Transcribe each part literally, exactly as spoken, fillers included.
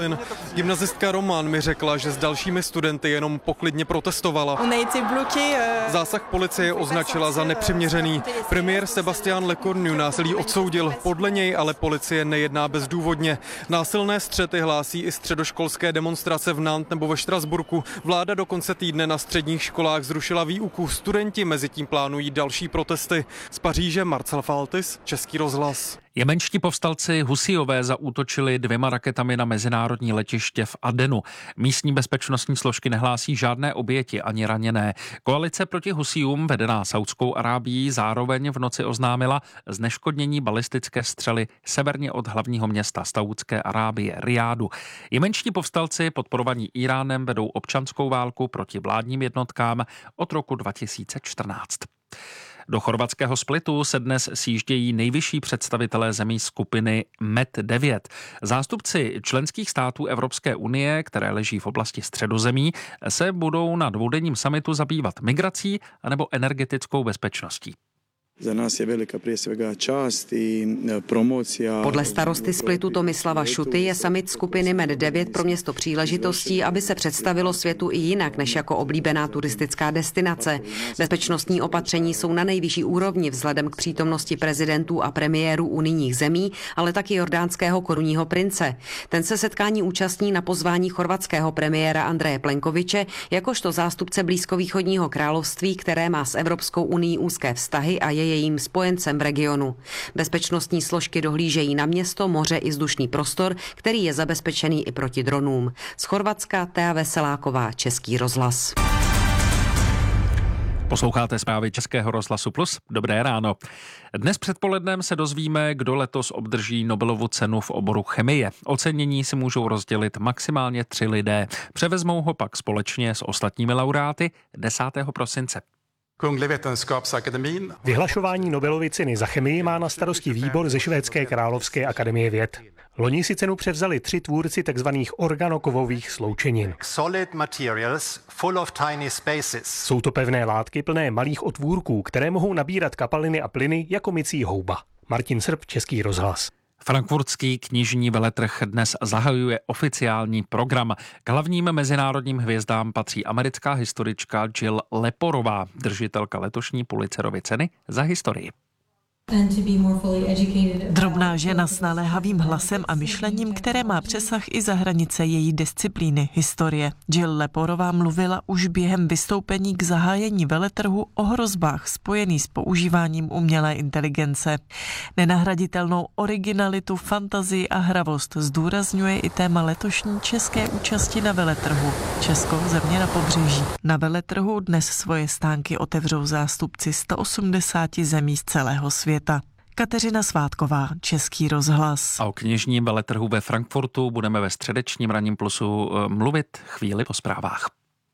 Gymnazistka Roman mi řekla, že s dalšími studenty jenom poklidně protestovala. Zásah policie označila za nepřiměřený. Premiér Sébastien Lecornu násilí odsoudil. Podle něj ale policie nejedná bezdůvodně. Násilné střety hlásí i středoškolské demonstrace v Nantes nebo ve Štrasburku. Vláda do konce týdne na středních školách zrušila výuku. Studenti mezitím plánují další protesty. Z Paříže Marcel Faltis, Český rozhlas. Jemenští povstalci Husíové zaútočili dvěma raketami na mezinárodní letiště v Adenu. Místní bezpečnostní složky nehlásí žádné oběti ani raněné. Koalice proti Husíům, vedená Saudskou Arábií, zároveň v noci oznámila zneškodnění balistické střely severně od hlavního města Saúdské Arábie, Rijádu. Jemenští povstalci, podporovaní Íránem, vedou občanskou válku proti vládním jednotkám od roku dva tisíce čtrnáct. Do chorvatského Splitu se dnes sjíždějí nejvyšší představitelé zemí skupiny M E T devět. Zástupci členských států Evropské unie, které leží v oblasti Středozemí, se budou na dvoudenním summitu zabývat migrací anebo energetickou bezpečností. Za nás je velika prije svega čast i promocija. Podle starosty Splitu Tomislava Šuty je summit skupiny M E T devět pro město příležitostí, aby se představilo světu i jinak než jako oblíbená turistická destinace. Bezpečnostní opatření jsou na nejvyšší úrovni vzhledem k přítomnosti prezidentů a premiérů unijních zemí, ale taky jordánského korunního prince. Ten se setkání účastní na pozvání chorvatského premiéra Andreje Plenkoviče jakožto zástupce blízkovýchodního království, které má s Evropskou unií úzké vztahy a je jejím spojencem v regionu. Bezpečnostní složky dohlížejí na město, moře i vzdušný prostor, který je zabezpečený i proti dronům. Z Chorvatska Tea Veseláková, Český rozhlas. Posloucháte zprávy Českého rozhlasu Plus. Dobré ráno. Dnes předpolednem se dozvíme, kdo letos obdrží Nobelovu cenu v oboru chemie. Ocenění si můžou rozdělit maximálně tři lidé. Převezmou ho pak společně s ostatními laureáty desátého prosince. Vyhlašování Nobelovy ceny za chemii má na starosti výbor ze Švédské královské akademie věd. Loni si cenu převzali tři tvůrci tzv. Organokovových sloučenin. Jsou to pevné látky plné malých otvůrků, které mohou nabírat kapaliny a plyny jako mycí houba. Martin Srb, Český rozhlas. Frankfurtský knižní veletrh dnes zahajuje oficiální program. K hlavním mezinárodním hvězdám patří americká historička Jill Leporová, držitelka letošní Pulitzerovy ceny za historii. Drobná žena s naléhavým hlasem a myšlením, které má přesah i za hranice její disciplíny historie. Jill Leporová mluvila už během vystoupení k zahájení veletrhu o hrozbách spojených s používáním umělé inteligence. Nenahraditelnou originalitu, fantazii a hravost zdůrazňuje i téma letošní české účasti na veletrhu. Česko, země na pobřeží. Na veletrhu dnes svoje stánky otevřou zástupci sto osmdesáti zemí z celého světa. Kateřina Svátková, Český rozhlas. A o knižním veletrhu ve Frankfurtu budeme ve středečním ranním Plusu mluvit chvíli po zprávách.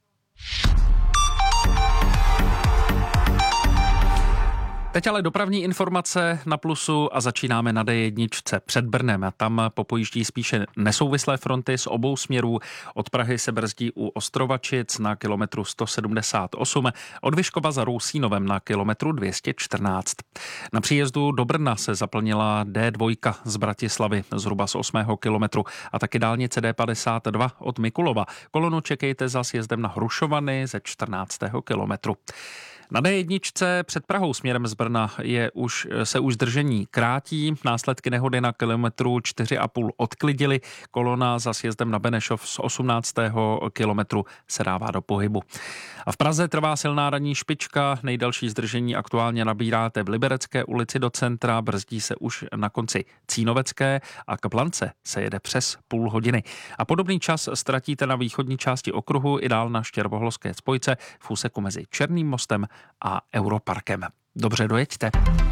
Teď ale dopravní informace na Plusu a začínáme na D jedna před Brnem. A tam popojíždí spíše nesouvislé fronty z obou směrů. Od Prahy se brzdí u Ostrovačic na kilometru sto sedmdesát osm, od Vyškova za Rousínovem na kilometru dvě stě čtrnáct. Na příjezdu do Brna se zaplnila D dva z Bratislavy zhruba z osmého kilometru a taky dálnice D padesát dva od Mikulova. Kolonu čekejte za sjezdem na Hrušovany ze čtrnáctého kilometru. Na D jedna před Prahou směrem z Brna je už, se už zdržení krátí. Následky nehody na kilometru čtyři a půl odklidily. Kolona za sjezdem na Benešov z osmnáctého kilometru se dává do pohybu. A v Praze trvá silná ranní špička. Nejdelší zdržení aktuálně nabíráte v Liberecké ulici do centra. Brzdí se už na konci Cínovecké a k Blance se jede přes půl hodiny. A podobný čas ztratíte na východní části okruhu i dál na Štěrboholské spojce v úseku mezi Černým mostem a Europarkem. Dobře dojeďte.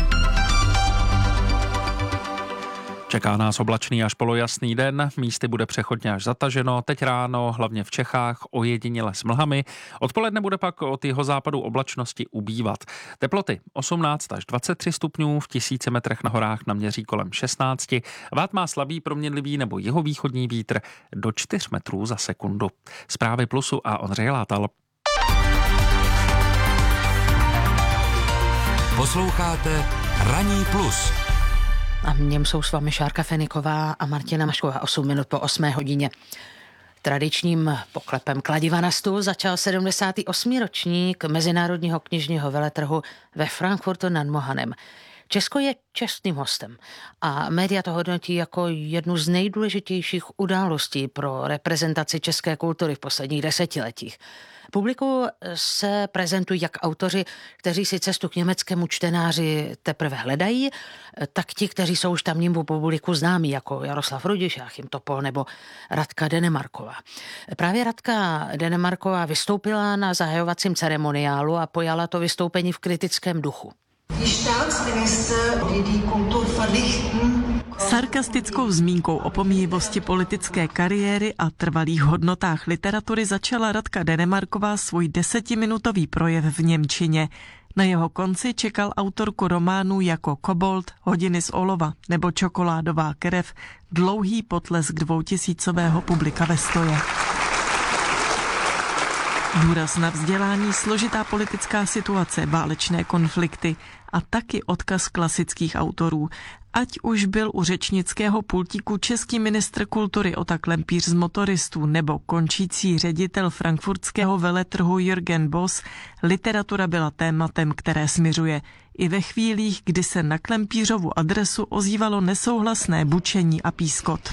Čeká nás oblačný až polojasný den, místy bude přechodně až zataženo, teď ráno hlavně v Čechách ojediněle s mlhami, odpoledne bude pak od jihozápadu oblačnosti ubývat. Teploty osmnáct až dvacet tři stupňů, v tisíci metrech na horách naměří kolem šestnáct, vát má slabý proměnlivý nebo jihovýchodní vítr do čtyř metrů za sekundu. Zprávy Plusu a Ondřej Látal. Posloucháte Ranní plus. A v něm jsou s vámi Šárka Feniková a Martina Mašková. osm minut po osmé hodině. Tradičním poklepem kladiva na stůl začal sedmdesátý osmý ročník Mezinárodního knižního veletrhu ve Frankfurtu nad Mohanem. Česko je čestným hostem a média to hodnotí jako jednu z nejdůležitějších událostí pro reprezentaci české kultury v posledních desetiletích. Publiku se prezentují jak autoři, kteří si cestu k německému čtenáři teprve hledají, tak ti, kteří jsou už tamnímu publiku známí, jako Jaroslav Rudiš, Joachim Topol nebo Radka Denemarková. Právě Radka Denemarková vystoupila na zahajovacím ceremoniálu a pojala to vystoupení v kritickém duchu. Sarkastickou zmínkou o pomíjivosti politické kariéry a trvalých hodnotách literatury začala Radka Denemarková svůj desetiminutový projev v němčině. Na jeho konci čekal autorku románů jako Kobold, Hodiny z olova nebo Čokoládová krev dlouhý potlesk dvoutisícového publika ve stoje. Důraz na vzdělání, složitá politická situace, válečné konflikty a taky odkaz klasických autorů. Ať už byl u řečnického pultíku český ministr kultury Ota Klempíř z Motoristů nebo končící ředitel frankfurtského veletrhu Jürgen Boss, literatura byla tématem, které směřuje. I ve chvílích, kdy se na Klempířovu adresu ozývalo nesouhlasné bučení a pískot.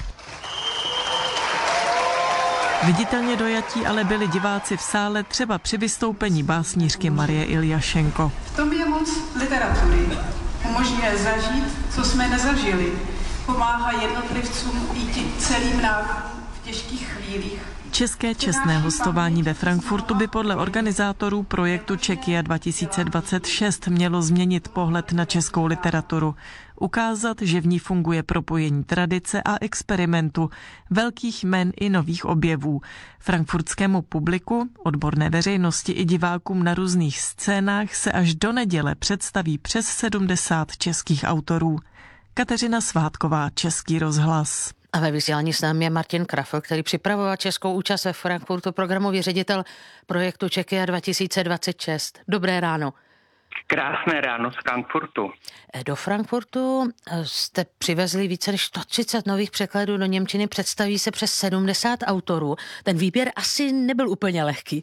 Viditelně dojatí ale byli diváci v sále třeba při vystoupení básnířky Marie Iljašenko. V tom je moc literatury. Umožňuje zažít, co jsme nezažili. Pomáhá jednotlivcům i celým národům v těžkých chvílích. České čestné hostování ve Frankfurtu by podle organizátorů projektu Czechia dva tisíce dvacet šest mělo změnit pohled na českou literaturu. Ukázat, že v ní funguje propojení tradice a experimentu, velkých jmen i nových objevů. Frankfurtskému publiku, odborné veřejnosti i divákům na různých scénách se až do neděle představí přes sedmdesát českých autorů. Kateřina Svátková, Český rozhlas. A ve vysílání s námi je Martin Krafl, který připravoval českou účast ve Frankfurtu, programový ředitel projektu Czechia dva tisíce dvacet šest. Dobré ráno. Krásné ráno z Frankfurtu. Do Frankfurtu jste přivezli více než sto třicet nových překladů do němčiny, představí se přes sedmdesát autorů. Ten výběr asi nebyl úplně lehký.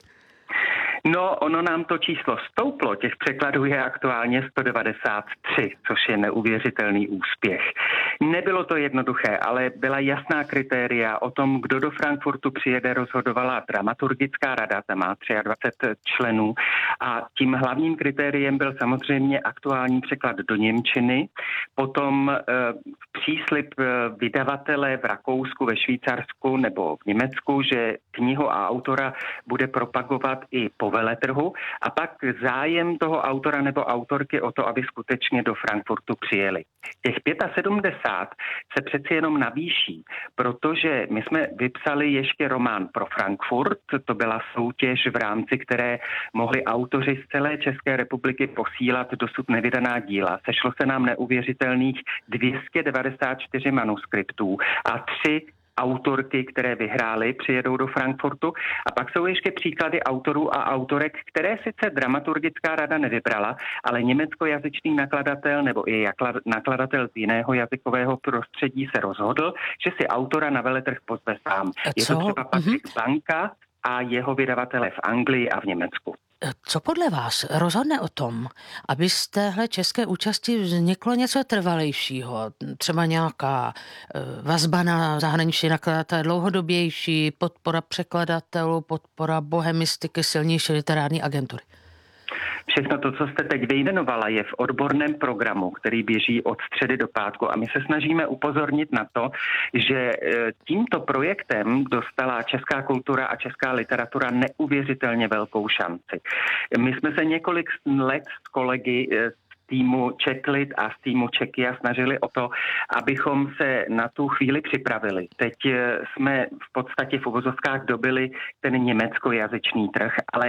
No, ono nám to číslo stouplo, těch překladů je aktuálně sto devadesát tři, což je neuvěřitelný úspěch. Nebylo to jednoduché, ale byla jasná kritéria o tom, kdo do Frankfurtu přijede, rozhodovala dramaturgická rada, ta má dvacet tři členů a tím hlavním kritériem byl samozřejmě aktuální překlad do němčiny, potom e, příslib vydavatele v Rakousku, ve Švýcarsku nebo v Německu, že knihu a autora bude propagovat i po veletrhu a pak zájem toho autora nebo autorky o to, aby skutečně do Frankfurtu přijeli. Těch sedmdesát pět se přeci jenom navýší, protože my jsme vypsali ještě román pro Frankfurt, to byla soutěž, v rámci které mohli autoři z celé České republiky posílat dosud nevydaná díla. Sešlo se nám neuvěřitelných dvě stě devadesát čtyři manuskriptů a tři autorky, které vyhrály, přijedou do Frankfurtu. A pak jsou ještě příklady autorů a autorek, které sice dramaturgická rada nevybrala, ale německojazyčný nakladatel nebo i nakladatel z jiného jazykového prostředí se rozhodl, že si autora na veletrh pozve sám. Je to třeba Patrik mm-hmm. Banka a jeho vydavatele v Anglii a v Německu. Co podle vás rozhodne o tom, aby z téhle české účasti vzniklo něco trvalejšího? Třeba nějaká vazba na zahraniční nakladatele, dlouhodobější, podpora překladatelů, podpora bohemistiky, silnější literární agentury? Všechno to, co jste teď vyjmenovala, je v odborném programu, který běží od středy do pátku a my se snažíme upozornit na to, že tímto projektem dostala česká kultura a česká literatura neuvěřitelně velkou šanci. My jsme se několik let s kolegy týmu Czechlit a z týmu Czechia snažili o to, abychom se na tu chvíli připravili. Teď jsme v podstatě v uvozovkách dobili ten německojazyčný trh, ale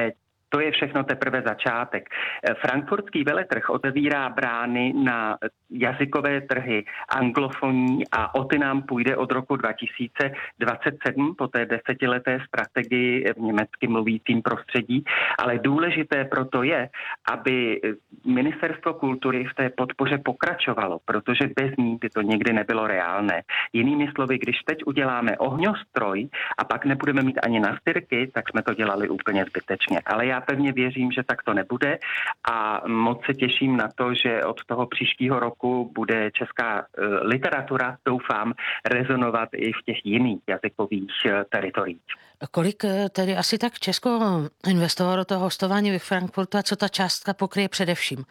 To je všechno teprve začátek. Frankfurtský veletrh otevírá brány na jazykové trhy anglofonní a o ty nám půjde od roku dva tisíce dvacet sedm po té desetileté strategii v německy mluvícím prostředí, ale důležité proto je, aby Ministerstvo kultury v té podpoře pokračovalo, protože bez ní by to nikdy nebylo reálné. Jinými slovy, když teď uděláme ohňostroj a pak nebudeme mít ani nastyrky, tak jsme to dělali úplně zbytečně. Ale já pevně věřím, že tak to nebude a moc se těším na to, že od toho příštího roku bude česká literatura, doufám, rezonovat i v těch jiných jazykových teritoriích. Kolik tedy asi tak Česko investovalo do toho hostování ve Frankfurtu a co ta částka pokryje především?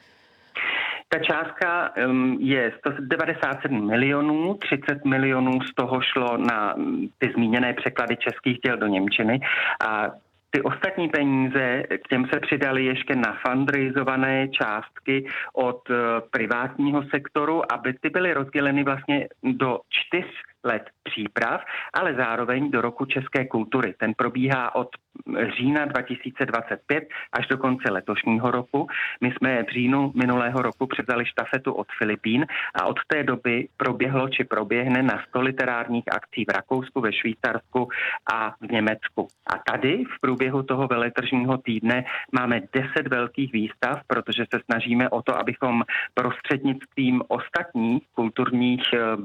Ta částka je sto devadesát sedm milionů, třicet milionů z toho šlo na ty zmíněné překlady českých děl do němčiny a ty ostatní peníze, k těm se přidaly ještě nafundraizované částky od privátního sektoru, aby ty byly rozděleny vlastně do čtyř let příprav, ale zároveň do roku české kultury. Ten probíhá od října dva tisíce dvacet pět až do konce letošního roku. My jsme v říjnu minulého roku převzali štafetu od Filipín a od té doby proběhlo či proběhne na sto literárních akcí v Rakousku, ve Švýcarsku a v Německu. A tady v průběhu toho veletržního týdne máme deset velkých výstav, protože se snažíme o to, abychom prostřednictvím ostatních kulturních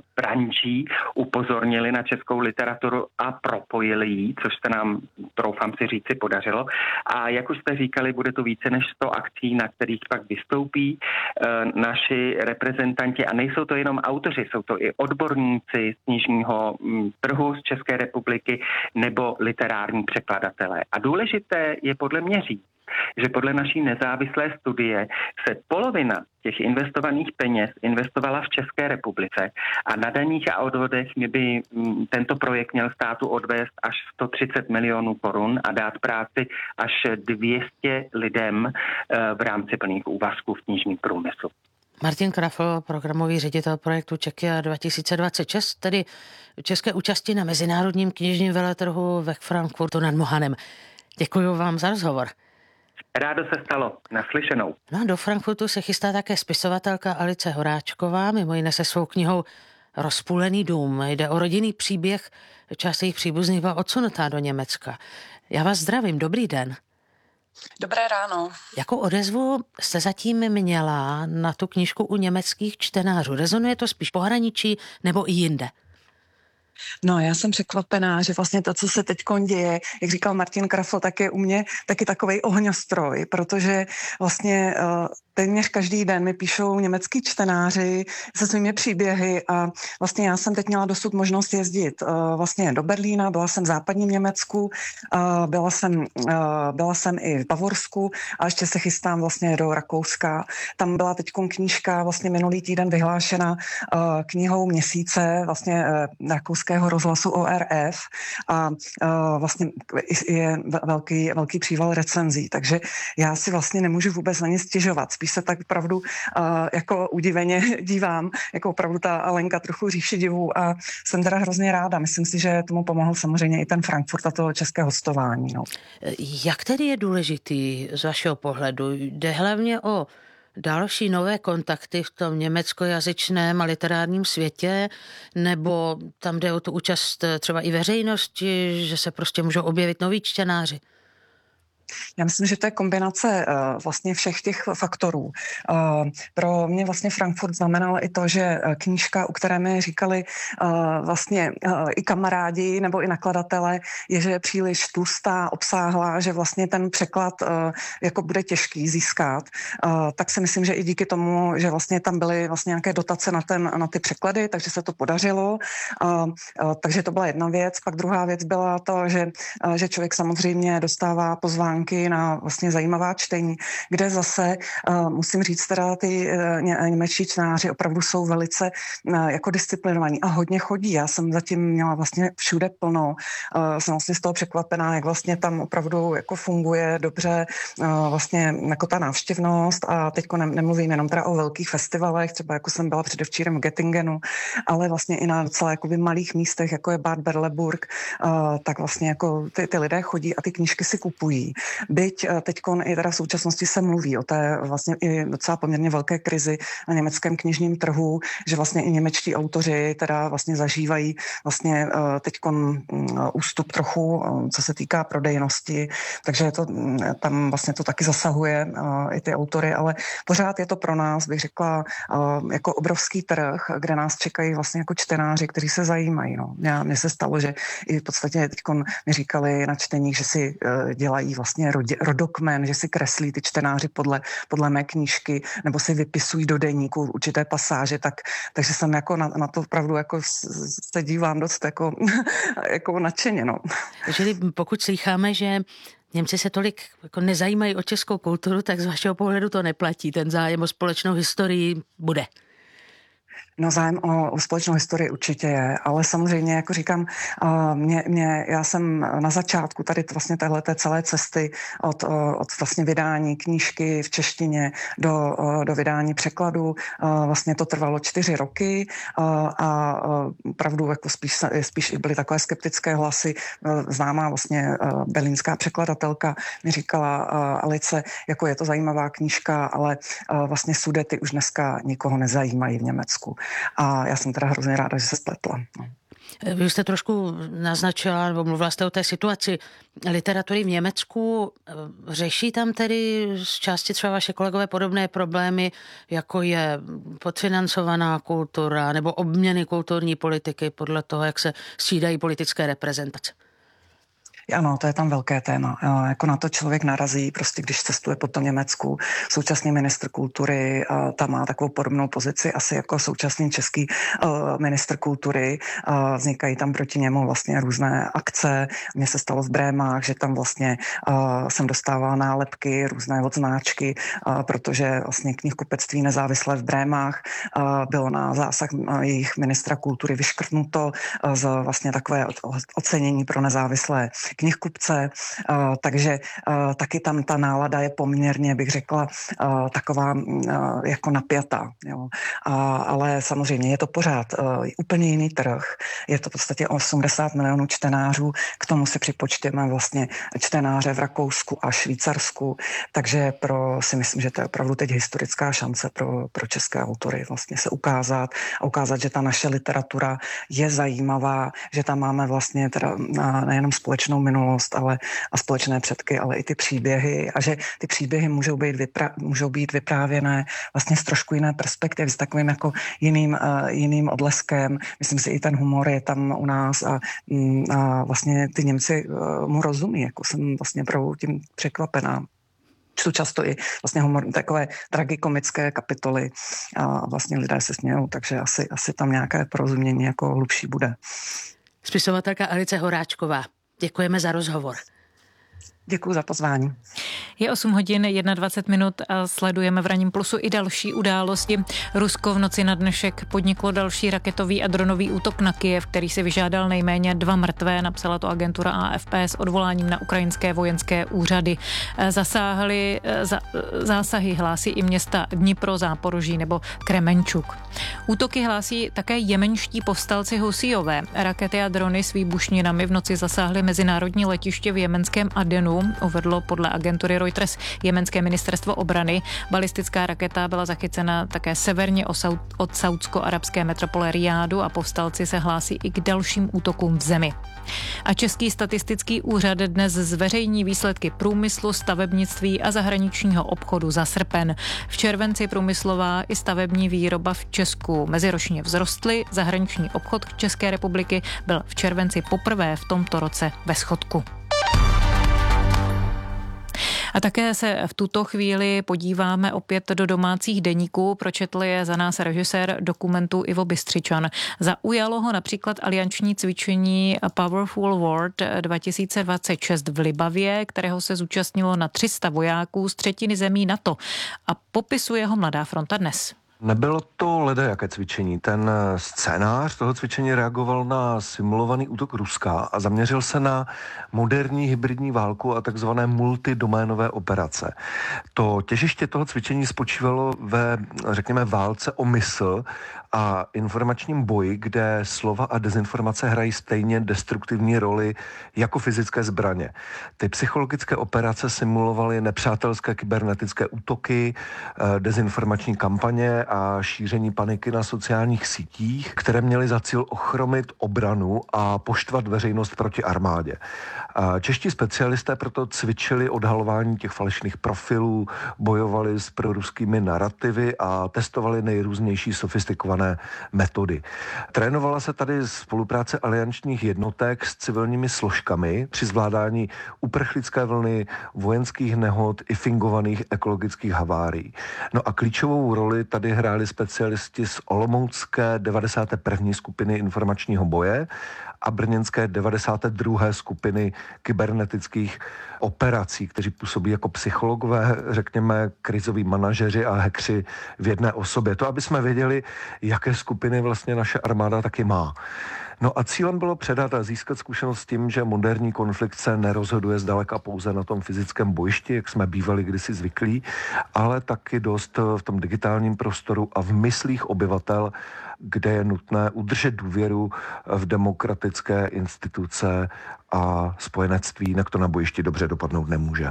branží upozornili na českou literaturu a propojili ji, což se nám, troufám si říci, podařilo. A jak už jste říkali, bude to více než sto akcí, na kterých pak vystoupí e, naši reprezentanti. A nejsou to jenom autoři, jsou to i odborníci z knižního m, trhu z České republiky nebo literární překladatelé. A důležité je podle mě říct, že podle naší nezávislé studie se polovina těch investovaných peněz investovala v České republice a na daních a odvodech mě by tento projekt měl státu odvést až sto třicet milionů korun a dát práci až dvě stě lidem v rámci plných úvazků v knižním průmyslu. Martin Krafl, programový ředitel projektu Czechia dva tisíce dvacet šest, tedy české účasti na mezinárodním knižním veletrhu ve Frankfurtu nad Mohanem. Děkuji vám za rozhovor. Rádo se stalo. Naslyšenou. No a do Frankfurtu se chystá také spisovatelka Alice Horáčková, mimo jiné se svou knihou Rozpůlený dům. Jde o rodinný příběh, část jejich příbuzných byla odsunutá do Německa. Já vás zdravím, dobrý den. Dobré ráno. Jakou odezvu jste zatím měla na tu knížku u německých čtenářů? Rezonuje to spíš pohraničí nebo i jinde? No, já jsem překvapená, že vlastně to, co se teďkon děje, jak říkal Martin Krafl, tak je u mě taky takovej ohňostroj, protože vlastně uh, téměř každý den mi píšou německý čtenáři se svými příběhy a vlastně já jsem teď měla dosud možnost jezdit uh, vlastně do Berlína, byla jsem v západním Německu, uh, byla jsem, uh, byla jsem i v Bavorsku a ještě se chystám vlastně do Rakouska. Tam byla teďkon knížka vlastně minulý týden vyhlášena uh, knihou měsíce vlastně uh, rakouského rozhlasu O R F a uh, vlastně je velký, velký příval recenzí, takže já si vlastně nemůžu vůbec na ně stěžovat. Spíš se tak opravdu uh, jako udiveně dívám, jako opravdu ta Alenka trochu říši divu a jsem teda hrozně ráda. Myslím si, že tomu pomohl samozřejmě i ten Frankfurt a to české hostování. No. Jak tedy je důležitý z vašeho pohledu? Jde hlavně o další nové kontakty v tom německojazyčném a literárním světě, nebo tam jde o tu účast třeba i veřejnosti, že se prostě můžou objevit noví čtenáři? Já myslím, že to je kombinace uh, vlastně všech těch faktorů. Uh, pro mě vlastně Frankfurt znamenal i to, že knížka, u které mi říkali uh, vlastně uh, i kamarádi nebo i nakladatelé, je, že je příliš tlustá, obsáhlá, že vlastně ten překlad uh, jako bude těžký získat. Uh, tak si myslím, že i díky tomu, že vlastně tam byly vlastně nějaké dotace na, ten, na ty překlady, takže se to podařilo. Uh, uh, takže to byla jedna věc. Pak druhá věc byla to, že, uh, že člověk samozřejmě dostává pozvánky na vlastně zajímavá čtení, kde zase uh, musím říct teda ty uh, ně, němečtí čtenáři opravdu jsou velice uh, jako disciplinovaní a hodně chodí. Já jsem zatím měla vlastně všude plno. Uh, jsem vlastně z toho překvapená, jak vlastně tam opravdu jako funguje dobře uh, vlastně jako ta návštěvnost a teďko ne, nemluvím jenom teda o velkých festivalech, třeba jako jsem byla předevčírem v Göttingenu, ale vlastně i na docela jakoby malých místech, jako je Bad Berleburg, uh, tak vlastně jako ty, ty lidé chodí a ty knížky si kupují. Byť teď i teda v současnosti se mluví o té vlastně i docela poměrně velké krizi na německém knižním trhu, že vlastně i němečtí autoři teda vlastně zažívají vlastně teď ústup trochu, co se týká prodejnosti, takže je to, tam vlastně to taky zasahuje i ty autory, ale pořád je to pro nás, bych řekla, jako obrovský trh, kde nás čekají vlastně jako čtenáři, kteří se zajímají. No. Mně se stalo, že i v podstatě teď mi říkali na čteních, že si dělají vlastně rodokmen, že si kreslí ty čtenáři podle, podle mé knížky, nebo si vypisují do deníku určité pasáže, tak, takže jsem jako na, na to opravdu jako se dívám dost jako, jako nadšeně. No. Čili pokud slycháme, že Němci se tolik jako nezajímají o českou kulturu, tak z vašeho pohledu to neplatí. Ten zájem o společnou historii bude. No zájem o, o společnou historii určitě je, ale samozřejmě, jako říkám, uh, mě, mě, já jsem na začátku tady vlastně téhleté celé cesty od, od vlastně vydání knížky v češtině do, do vydání překladu, uh, vlastně to trvalo čtyři roky uh, a uh, opravdu jako spíš, spíš i byly takové skeptické hlasy. Uh, známá vlastně uh, berlínská překladatelka mi říkala, uh, Alice, jako je to zajímavá knížka, ale uh, vlastně Sudety už dneska nikoho nezajímají v Německu. A já jsem teda hrozně ráda, že se spletla. No. Vy jste trošku naznačila, nebo mluvila jste o té situaci literatury v Německu. Řeší tam tedy z části třeba vaše kolegové podobné problémy, jako je podfinancovaná kultura nebo obměny kulturní politiky podle toho, jak se střídají politické reprezentace? Ano, to je tam velké téma. Jako na to člověk narazí, prostě když cestuje po tom Německu. Současný ministr kultury tam má takovou podobnou pozici, asi jako současný český ministr kultury. Vznikají tam proti němu vlastně různé akce. Mně se stalo v Brémách, že tam vlastně jsem dostávala nálepky, různé odznáčky, protože vlastně knihkupectví nezávislé v Brémách bylo na zásah jejich ministra kultury vyškrtnuto z vlastně takové ocenění pro nezávislé knihkupce, uh, takže uh, taky tam ta nálada je poměrně, bych řekla, uh, taková uh, jako napjatá. Jo. Uh, ale samozřejmě je to pořád uh, úplně jiný trh. Je to v podstatě osmdesát milionů čtenářů, k tomu si připočtěme vlastně čtenáře v Rakousku a Švýcarsku, takže pro, si myslím, že to je opravdu teď historická šance pro, pro české autory vlastně se ukázat a ukázat, že ta naše literatura je zajímavá, že tam máme vlastně teda nejenom společnou minulost, ale a společné předky, ale i ty příběhy a že ty příběhy můžou být, vypra- můžou být vyprávěné vlastně z trošku jiné perspektivy, s takovým jako jiným, uh, jiným odleskem. Myslím si, i ten humor je tam u nás a, a vlastně ty Němci uh, mu rozumí, jako jsem vlastně pro tím překvapená. Čtu často i vlastně humor, takové tragikomické kapitoly a vlastně lidé se smějou, takže asi, asi tam nějaké porozumění jako hlubší bude. Spisovatelka Alice Horáčková. Děkujeme za rozhovor. Děkuji za pozvání. Je osm hodin dvacet jedna minut a sledujeme v Ranním plusu i další události. Rusko v noci na dnešek podniklo další raketový a dronový útok na Kyjev, který si vyžádal nejméně dva mrtvé, napsala to agentura A F P s odvoláním na ukrajinské vojenské úřady. Zasáhly, za, zásahy hlásí i města Dnipro, Záporoží nebo Kremenčuk. Útoky hlásí také jemenští povstalci Husijové. Rakety a drony s výbušninami v noci zasáhly mezinárodní letiště v jemenském Adenu, uvedlo podle agentury Reuters jemenské ministerstvo obrany. Balistická raketa byla zachycena také severně od saúdsko-arabské metropole Rijádu a povstalci se hlásí i k dalším útokům v zemi. A Český statistický úřad dnes zveřejní výsledky průmyslu, stavebnictví a zahraničního obchodu za srpen. V červenci průmyslová i stavební výroba v Česku meziročně vzrostly. Zahraniční obchod České republiky byl v červenci poprvé v tomto roce ve schodku. A také se v tuto chvíli podíváme opět do domácích deníků. Pročetl je za nás režisér dokumentu Ivo Bystřičan. Zaujalo ho například alianční cvičení Powerful World dva tisíce dvacet šest v Libavě, kterého se zúčastnilo na tři sta vojáků z třetiny zemí NATO. A popisuje ho Mladá fronta dnes. Nebylo to ledajaké cvičení. Ten scénář toho cvičení reagoval na simulovaný útok Ruska a zaměřil se na moderní hybridní válku a takzvané multidoménové operace. To těžiště toho cvičení spočívalo ve, řekněme, válce o mysl a informačním boji, kde slova a dezinformace hrají stejně destruktivní roli jako fyzické zbraně. Ty psychologické operace simulovaly nepřátelské kybernetické útoky, dezinformační kampaně a šíření paniky na sociálních sítích, které měly za cíl ochromit obranu a poštvat veřejnost proti armádě. Čeští specialisté proto cvičili odhalování těch falešných profilů, bojovali s proruskými narrativy a testovali nejrůznější sofistikované metody. Trénovala se tady spolupráce aliančních jednotek s civilními složkami při zvládání uprchlické vlny, vojenských nehod i fingovaných ekologických havárií. No a klíčovou roli tady hráli specialisti z olomoucké devadesáté první skupiny informačního boje a brněnské devadesáté druhé skupiny kybernetických operací, kteří působí jako psychologové, řekněme, krizoví manažeři a hackři v jedné osobě. To, aby jsme věděli, jaké skupiny vlastně naše armáda taky má. No a cílem bylo předat a získat zkušenost s tím, že moderní konflikt se nerozhoduje zdaleka pouze na tom fyzickém bojišti, jak jsme bývali kdysi zvyklí, ale taky dost v tom digitálním prostoru a v myslích obyvatel, kde je nutné udržet důvěru v demokratické instituce a spojenectví, jinak to na bojišti dobře dopadnout nemůže.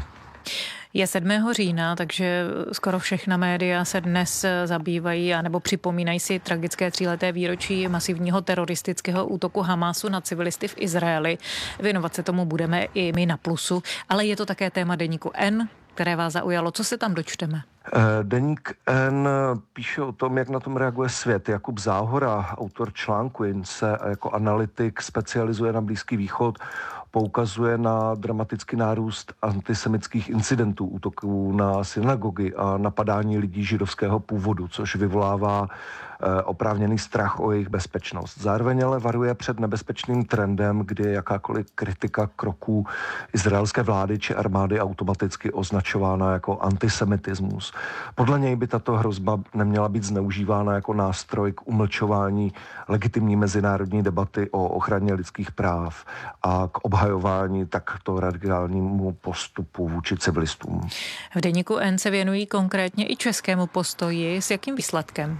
Je sedmého října, takže skoro všechna média se dnes zabývají anebo připomínají si tragické tříleté výročí masivního teroristického útoku Hamásu na civilisty v Izraeli. Věnovat se tomu budeme i my na Plusu, ale je to také téma deníku N, které vás zaujalo. Co se tam dočteme? Deník N píše o tom, jak na tom reaguje svět. Jakub Záhora, autor článku, jen se jako analytik specializuje na Blízký východ, poukazuje na dramatický nárůst antisemitských incidentů, útoků na synagogy a napadání lidí židovského původu, což vyvolává eh, oprávněný strach o jejich bezpečnost. Zároveň ale varuje před nebezpečným trendem, kdy je jakákoliv kritika kroků izraelské vlády či armády automaticky označována jako antisemitismus. Podle něj by tato hrozba neměla být zneužívána jako nástroj k umlčování legitimní mezinárodní debaty o ochraně lidských práv a k obhajování takto radikálnímu postupu vůči civilistům. V deníku N se věnují konkrétně i českému postoji. S jakým výsledkem?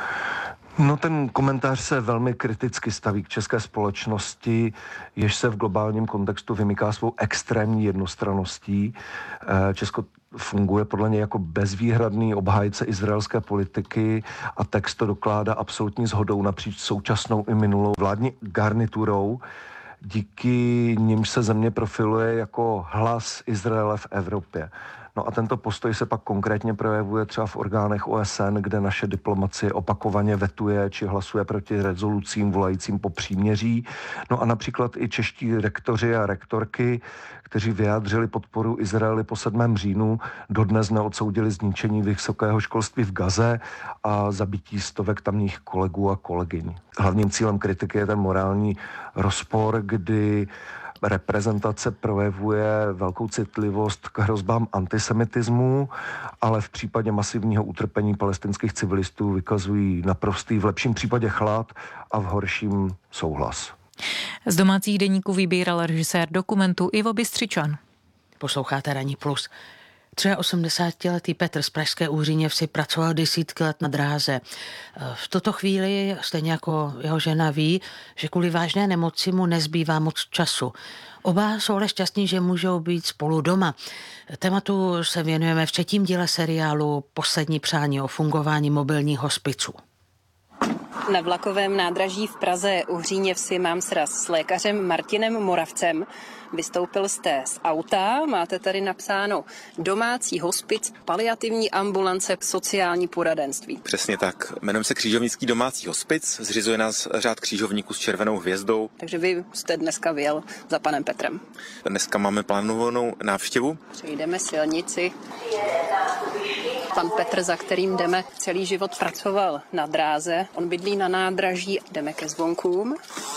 No, ten komentář se velmi kriticky staví k české společnosti, jež se v globálním kontextu vymyká svou extrémní jednostranností. Česko funguje podle něj jako bezvýhradný obhájce izraelské politiky a text to dokládá absolutní shodou napříč současnou i minulou vládní garniturou, díky nimž se země profiluje jako hlas Izraele v Evropě. No a tento postoj se pak konkrétně projevuje třeba v orgánech O S N, kde naše diplomacie opakovaně vetuje či hlasuje proti rezolucím volajícím po příměří. No a například i čeští rektoři a rektorky, kteří vyjádřili podporu Izraeli po sedmém říjnu, dodnes neodsoudili zničení vysokého školství v Gaze a zabití stovek tamních kolegů a kolegyň. Hlavním cílem kritiky je ten morální rozpor, kdy reprezentace projevuje velkou citlivost k hrozbám antisemitismu, ale v případě masivního utrpení palestinských civilistů vykazují naprostý, v lepším případě chlad a v horším souhlas. Z domácích deníků vybíral režisér dokumentu Ivo Bystřičan. Posloucháte Ranní plus. osmdesátiletý Petr z pražské Úříněvsi pracoval desítky let na dráze. V tuto chvíli, stejně jako jeho žena, ví, že kvůli vážné nemoci mu nezbývá moc času. Oba jsou ale šťastní, že můžou být spolu doma. Tématu se věnujeme v třetím díle seriálu Poslední přání o fungování mobilních hospiců. Na vlakovém nádraží v Praze u Hříněvsi mám sraz s lékařem Martinem Moravcem. Vystoupil jste z auta, máte tady napsáno domácí hospic, paliativní ambulance, sociální poradenství. Přesně tak. Jmenujeme se Křížovnický domácí hospic, zřizuje nás řád křížovníků s červenou hvězdou. Takže vy jste dneska vyjel za panem Petrem. Dneska máme plánovanou návštěvu. Přejdeme silnici. Pan Petr, za kterým jdeme, celý život pracoval na dráze. On bydlí na nádraží, jdeme ke zvonkům.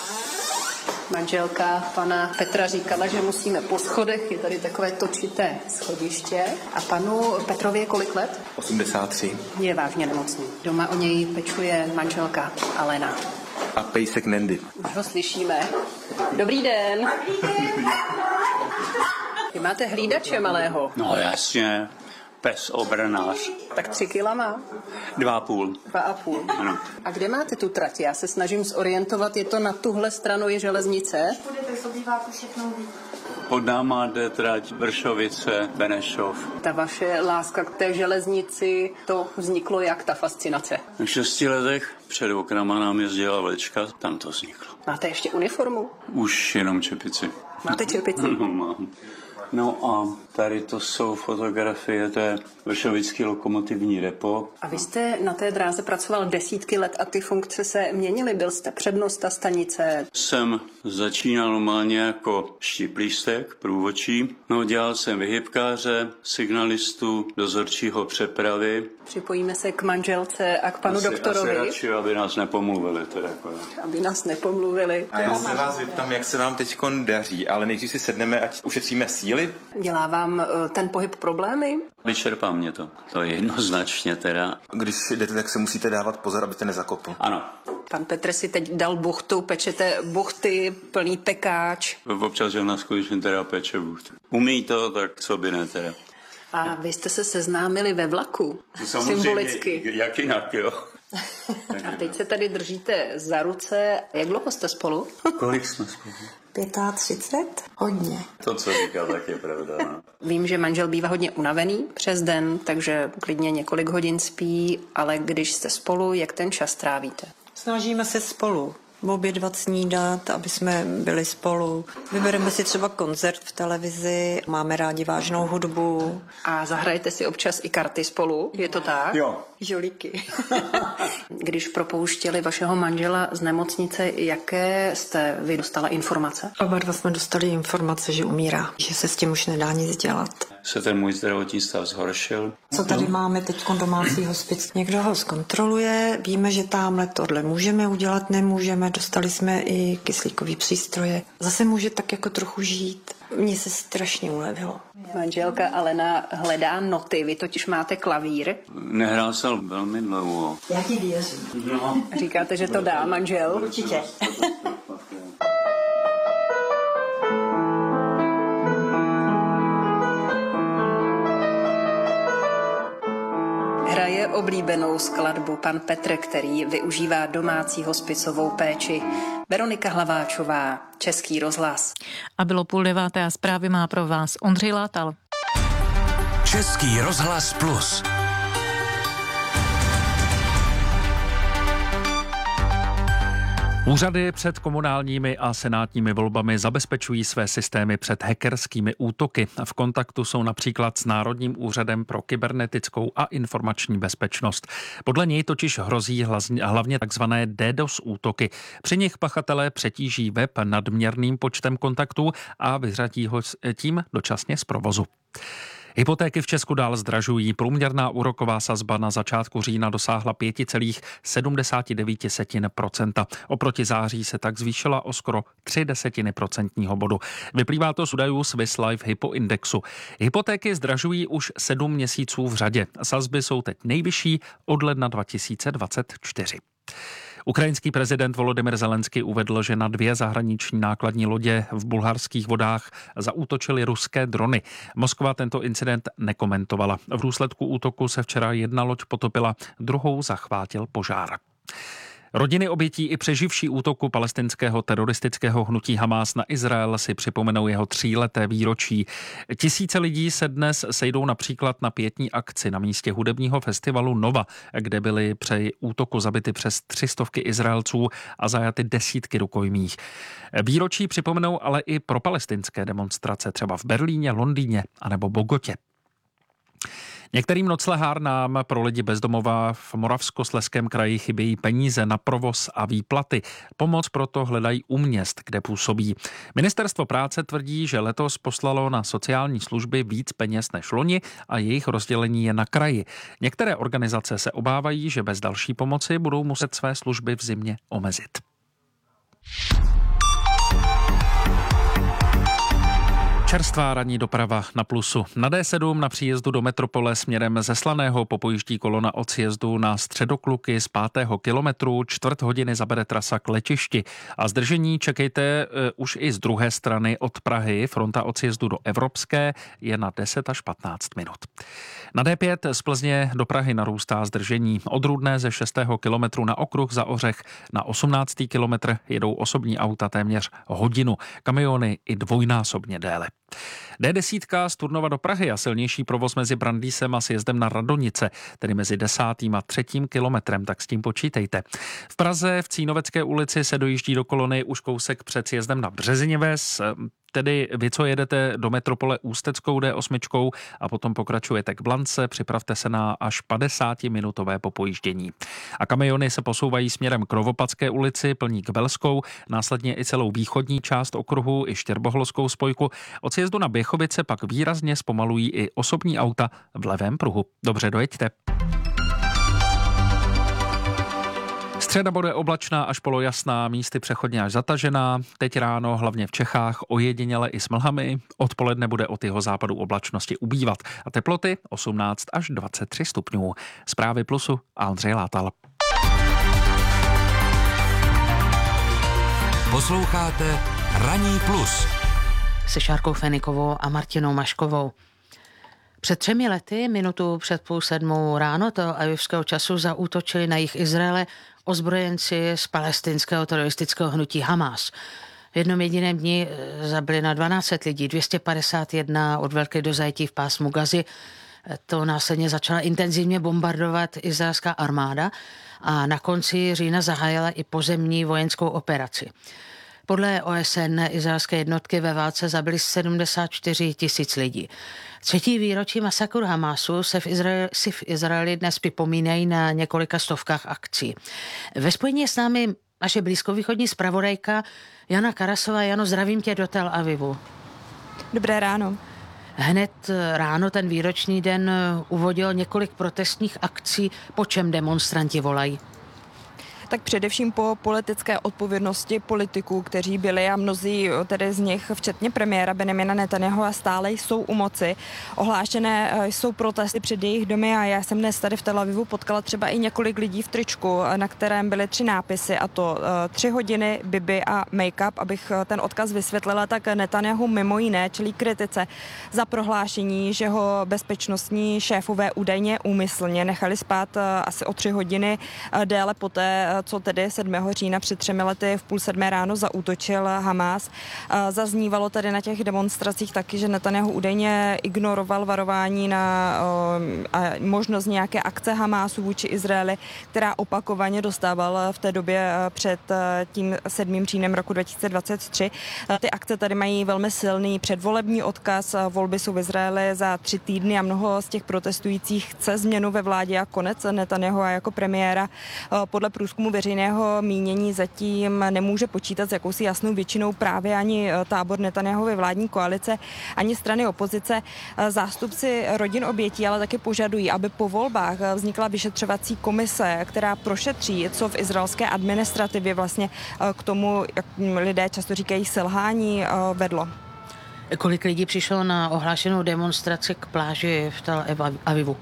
Manželka pana Petra říkala, že musíme po schodech, je tady takové točité schodiště. A panu Petrovi je kolik let? osmdesát tři. Je vážně nemocný. Doma o něj pečuje manželka Alena. A pejsek Nendy. Už ho slyšíme. Dobrý den. Dobrý den. Vy máte hlídače malého? No jasně. pes obranář. Tak tři kila má? Dva a půl. Dva a půl. Ano. A kde máte tu trať? Já se snažím zorientovat, je to na tuhle stranu je železnice? Budete z obýváku všechno vidět. Pod náma jde trať Vršovice, Benešov. Ta vaše láska k té železnici, to vzniklo jak, ta fascinace? V šesti letech před oknama nám jezdila vlečka, tam to vzniklo. Máte ještě uniformu? Už jenom čepici. Máte čepici? No, mám. No a tady to jsou fotografie, to je Vršovický lokomotivní depo. A vy jste na té dráze pracoval desítky let a ty funkce se měnily. Byl jste přednosta stanice? Jsem začínal normálně jako štiplístek, průvodčí. No, dělal jsem vyhybkáře, signalistu, dozorčího přepravy. Připojíme se k manželce a k panu asi, doktorovi. Asi radši, aby nás nepomluvili. Teda jako. Aby nás nepomluvili. A já se vás zeptám, jak se vám teď daří, ale nejdřív si sedneme, ať ušetříme síly. Dělá vám ten pohyb problémy? Vyčerpá mě to. To je jednoznačně teda. Když jdete, tak se musíte dávat pozor, abyste nezakopl. Ano. Pan Petr si teď dal buchtu, pečete buchty, plný pekáč. Občas, že nás skutečně teda peče buchty. Umí to, tak co by ne teda. A vy jste se seznámili ve vlaku, symbolicky. Jak jinak, jo. A teď se tady držíte za ruce. Jak dlouho jste spolu? Kolik jsme spolu? třicet pět? Hodně. To, co říkal, tak je pravda. No. Vím, že manžel bývá hodně unavený přes den, takže klidně několik hodin spí, ale když jste spolu, jak ten čas trávíte? Snažíme se spolu obědvat, snídat, aby jsme byli spolu. Vybereme si třeba koncert v televizi, máme rádi vážnou hudbu. A zahrajete si občas i karty spolu, je to tak? Jo. Žolíky. Když propouštěli vašeho manžela z nemocnice, jaké jste vy dostala informace? Oba dva jsme dostali informace, že umírá, že se s tím už nedá nic dělat. Se ten můj zdravotní stav zhoršil. Co tady máme teď domácí hospic? Někdo ho zkontroluje, víme, že tamhle tohle můžeme udělat, nemůžeme, dostali jsme i kyslíkový přístroje. Zase může tak jako trochu žít. Mně se strašně ulevilo. Manželka Alena hledá noty, vy totiž máte klavír. Nehrál jsem velmi dlouho. Já ti věřím. No. Říkáte, že to dá manžel? Určitě. Hraje oblíbenou skladbu pan Petr, který využívá domácí hospicovou péči. Veronika Hlaváčová, Český rozhlas. A bylo půl deváté a zprávy má pro vás Ondřej Látal. Český rozhlas plus. Úřady před komunálními a senátními volbami zabezpečují své systémy před hackerskými útoky. V kontaktu jsou například s Národním úřadem pro kybernetickou a informační bezpečnost. Podle něj totiž hrozí hlavně takzvané DDoS útoky. Při nich pachatelé přetíží web nadměrným počtem kontaktů a vyřadí ho tím dočasně z provozu. Hypotéky v Česku dál zdražují. Průměrná úroková sazba na začátku října dosáhla pět celá sedmdesát devět procenta. Oproti září se tak zvýšila o skoro tři desetiny procentního bodu. Vyplývá to z údajů Swiss Life Hypo Indexu. Hypotéky zdražují už sedm měsíců v řadě. Sazby jsou teď nejvyšší od ledna dva tisíce dvacet čtyři. Ukrajinský prezident Volodymyr Zelenský uvedl, že na dvě zahraniční nákladní lodě v bulharských vodách zaútočily ruské drony. Moskva tento incident nekomentovala. V důsledku útoku se včera jedna loď potopila, druhou zachvátil požár. Rodiny obětí i přeživší útoku palestinského teroristického hnutí Hamás na Izrael si připomenou jeho tříleté výročí. Tisíce lidí se dnes sejdou například na pietní akci na místě hudebního festivalu Nova, kde byly při útoku zabity přes tři stovky Izraelců a zajaty desítky rukojmích. Výročí připomenou ale i pro palestinské demonstrace, třeba v Berlíně, Londýně anebo Bogotě. Některým noclehárnám pro lidi bezdomova v Moravskoslezském kraji chybějí peníze na provoz a výplaty. Pomoc proto hledají u měst, kde působí. Ministerstvo práce tvrdí, že letos poslalo na sociální služby víc peněz než loni a jejich rozdělení je na kraji. Některé organizace se obávají, že bez další pomoci budou muset své služby v zimě omezit. Čerstvá ranní doprava na Plusu. Na D sedm na příjezdu do metropole směrem ze Slaného popojíždí kolona od sjezdu na Středokluky z pátého kilometru. Čtvrt hodiny zabere trasa k letišti. A zdržení čekejte uh, už i z druhé strany od Prahy. Fronta od sjezdu do Evropské je na deset až patnáct minut. Na D pět z Plzně do Prahy narůstá zdržení. Od Rudné ze šestého kilometru na okruh za Ořech na osmnáctý kilometr jedou osobní auta téměř hodinu. Kamiony i dvojnásobně déle. D deset z Turnova do Prahy a silnější provoz mezi Brandýsem a sjezdem na Radonice, tedy mezi desátým a třetím kilometrem, tak s tím počítejte. V Praze v Cínovecké ulici se dojíždí do kolony už kousek před sjezdem na Březiněves, tedy vy, co jedete do metropole Ústeckou D osm a potom pokračujete k Blance, připravte se na až padesátiminutové popojíždění. A kamiony se posouvají směrem k Rovopatské ulici, plní k Belskou, následně i celou východní část okruhu i Štěrboholskou spojku. Od sjezdu na Běchovice pak výrazně zpomalují i osobní auta v levém pruhu. Dobře, dojeďte. Středa bude oblačná až polojasná, místy přechodně až zatažená. Teď ráno hlavně v Čechách ojediněle i s mlhami. Odpoledne bude od jeho západu oblačnosti ubývat. A teploty osmnáct až dvacet tři stupňů. Zprávy Plusu a Ondřej Látal. Posloucháte Ranní plus se Šárkou Fenikovou a Martinou Maškovou. Před třemi lety, minutu před půl sedmou ráno toho avivského času, zaútočili na jih Izraele ozbrojenci z palestinského teroristického hnutí Hamas. V jednom jediném dni zabili na dvanáct set lidí, dvě stě padesát jedna odvelkli do zajetí v pásmu Gazy. To následně začala intenzivně bombardovat izraelská armáda a na konci října zahájila i pozemní vojenskou operaci. Podle O S N izraelské jednotky ve válce zabili sedmdesát čtyři tisíc lidí. Třetí výročí masakru Hamasu se v Izraeli, si v Izraeli dnes připomínají na několika stovkách akcí. Ve spojení s námi naše blízkovýchodní zpravodajka Jana Karasová. Jano, zdravím tě do Tel Avivu. Dobré ráno. Hned ráno ten výroční den uvodil několik protestních akcí. Po čem demonstranti volají? Tak především po politické odpovědnosti politiků, kteří byli a mnozí tedy z nich, včetně premiéra Benjamina Netanjahua, stále jsou u moci. Ohlášené jsou protesty před jejich domy a já jsem dnes tady v Tel Avivu potkala třeba i několik lidí v tričku, na kterém byly tři nápisy, a to tři hodiny, Bibi a make-up. Abych ten odkaz vysvětlila, tak Netanjahu mimo jiné čelí kritice za prohlášení, že ho bezpečnostní šéfové údajně úmyslně nechali spát asi o tři hodiny déle poté, co tedy sedmého října před třemi lety v půl sedmé ráno zaútočil Hamas. Zaznívalo tedy na těch demonstracích taky, že Netanjahu údajně ignoroval varování na a možnost nějaké akce Hamasu vůči Izraeli, která opakovaně dostával v té době před tím sedmým říjnem roku dva tisíce dvacet tři. Ty akce tady mají velmi silný předvolební odkaz. Volby jsou v Izraeli za tři týdny a mnoho z těch protestujících chce změnu ve vládě a konec Netanjahua jako premiéra. Podle průzkumu veřejného mínění zatím nemůže počítat s jakousi jasnou většinou právě ani tábor Netanjahovy vládní koalice, ani strany opozice. Zástupci rodin obětí ale taky požadují, aby po volbách vznikla vyšetřovací komise, která prošetří, co v izraelské administrativě vlastně k tomu, jak lidé často říkají, selhání vedlo. Kolik lidí přišlo na ohlášenou demonstraci k pláži v Tel Avivu?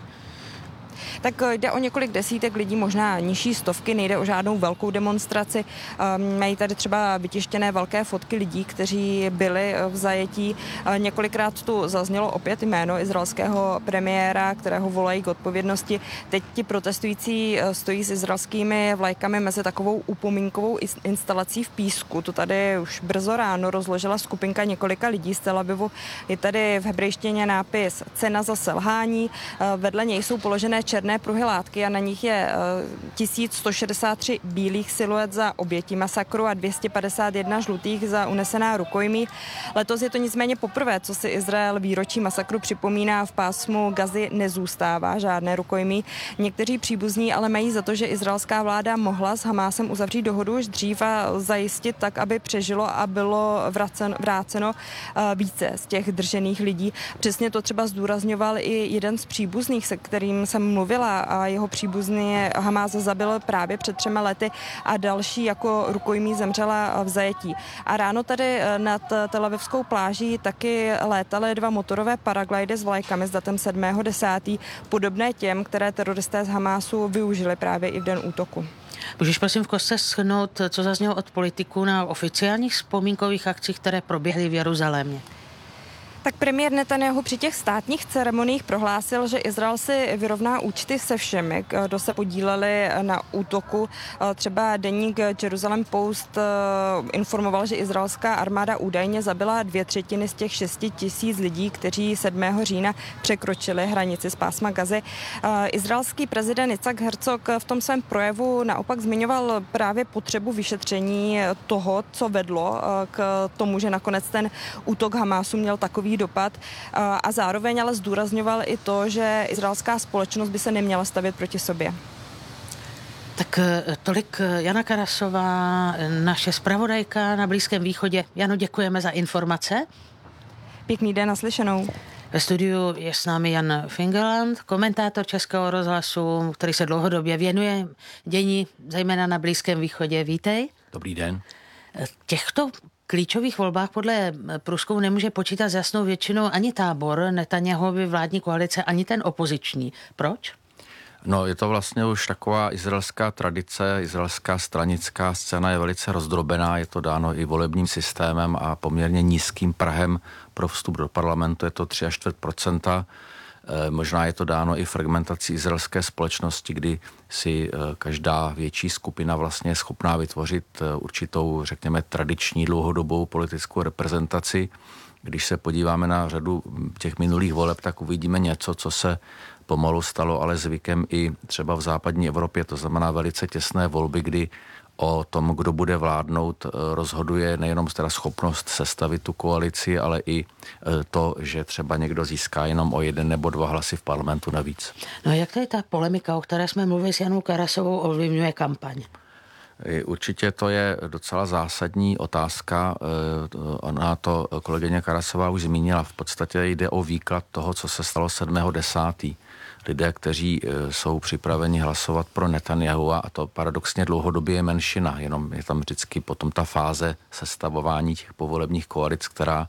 Tak jde o několik desítek lidí, možná nižší stovky, nejde o žádnou velkou demonstraci. Mají tady třeba vytištěné velké fotky lidí, kteří byli v zajetí. Několikrát tu zaznělo opět jméno izraelského premiéra, kterého volají k odpovědnosti. Teď ti protestující stojí s izraelskými vlajkami mezi takovou upomínkovou instalací v písku. To tady už brzo ráno rozložila skupinka několika lidí z Tel Avivu. Je tady v hebrejštině nápis Cena za selhání. Vedle něj jsou položené černé pruhy látky a na nich je tisíc sto šedesát tři bílých siluet za obětí masakru a dvě stě padesát jedna žlutých za unesená rukojmí. Letos je to nicméně poprvé, co si Izrael výročí masakru připomíná. V pásmu Gazy nezůstává žádné rukojmí. Někteří příbuzní ale mají za to, že izraelská vláda mohla s Hamásem uzavřít dohodu už dřív a zajistit tak, aby přežilo a bylo vracen, vráceno více z těch držených lidí. Přesně to třeba zdůrazňoval i jeden z příbuzných, se kterým jsem mluvil mluvila a jeho příbuzný Hamás zabil právě před třema lety a další jako rukojmí zemřela v zajetí. A ráno tady nad Tel Avivskou pláží taky létaly dva motorové paraglidy s vlajkami s datem sedmého desátého podobné těm, které teroristé z Hamásu využili právě i v den útoku. Můžeš prosím v kostce shrnout, co zaznělo od politiků na oficiálních vzpomínkových akcích, které proběhly v Jeruzalémě? Tak premiér Netanyahu při těch státních ceremoniích prohlásil, že Izrael si vyrovná účty se všemi, kdo se podíleli na útoku. Třeba deník Jerusalem Post informoval, že izraelská armáda údajně zabila dvě třetiny z těch šesti tisíc lidí, kteří sedmého října překročili hranici z pásma Gazy. Izraelský prezident Itzhak Herzog v tom svém projevu naopak zmiňoval právě potřebu vyšetření toho, co vedlo k tomu, že nakonec ten útok Hamásu měl takový dopad a zároveň ale zdůrazňoval i to, že izraelská společnost by se neměla stavět proti sobě. Tak tolik Jana Karasová, naše zpravodajka na Blízkém východě. Jano, děkujeme za informace. Pěkný den, naslyšenou. Ve studiu je s námi Jan Fingeland, komentátor Českého rozhlasu, který se dlouhodobě věnuje dění, zejména na Blízkém východě. Vítej. Dobrý den. Těchto klíčových volbách podle průzkumu nemůže počítat s jasnou většinou ani tábor Netanyahuovy vládní koalice, ani ten opoziční. Proč? No, je to vlastně už taková izraelská tradice, izraelská stranická scéna je velice rozdrobená, je to dáno i volebním systémem a poměrně nízkým prahem pro vstup do parlamentu, je to tři až čtvrt procenta. Možná je to dáno i fragmentací izraelské společnosti, kdy si každá větší skupina vlastně je schopná vytvořit určitou, řekněme, tradiční dlouhodobou politickou reprezentaci. Když se podíváme na řadu těch minulých voleb, tak uvidíme něco, co se pomalu stalo, ale zvykem i třeba v západní Evropě, to znamená velice těsné volby, kdy o tom, kdo bude vládnout, rozhoduje nejenom teda schopnost sestavit tu koalici, ale i to, že třeba někdo získá jenom o jeden nebo dva hlasy v parlamentu navíc. No a jak tady ta polemika, o které jsme mluvili s Janou Karasovou, ovlivňuje kampaň? Určitě to je docela zásadní otázka. Ona to kolegyně Karasová už zmínila. V podstatě jde o výklad toho, co se stalo sedmého desátého Lidé, kteří jsou připraveni hlasovat pro Netanyahua, a to paradoxně dlouhodobě je menšina, jenom je tam vždycky potom ta fáze sestavování těch povolebních koalic, která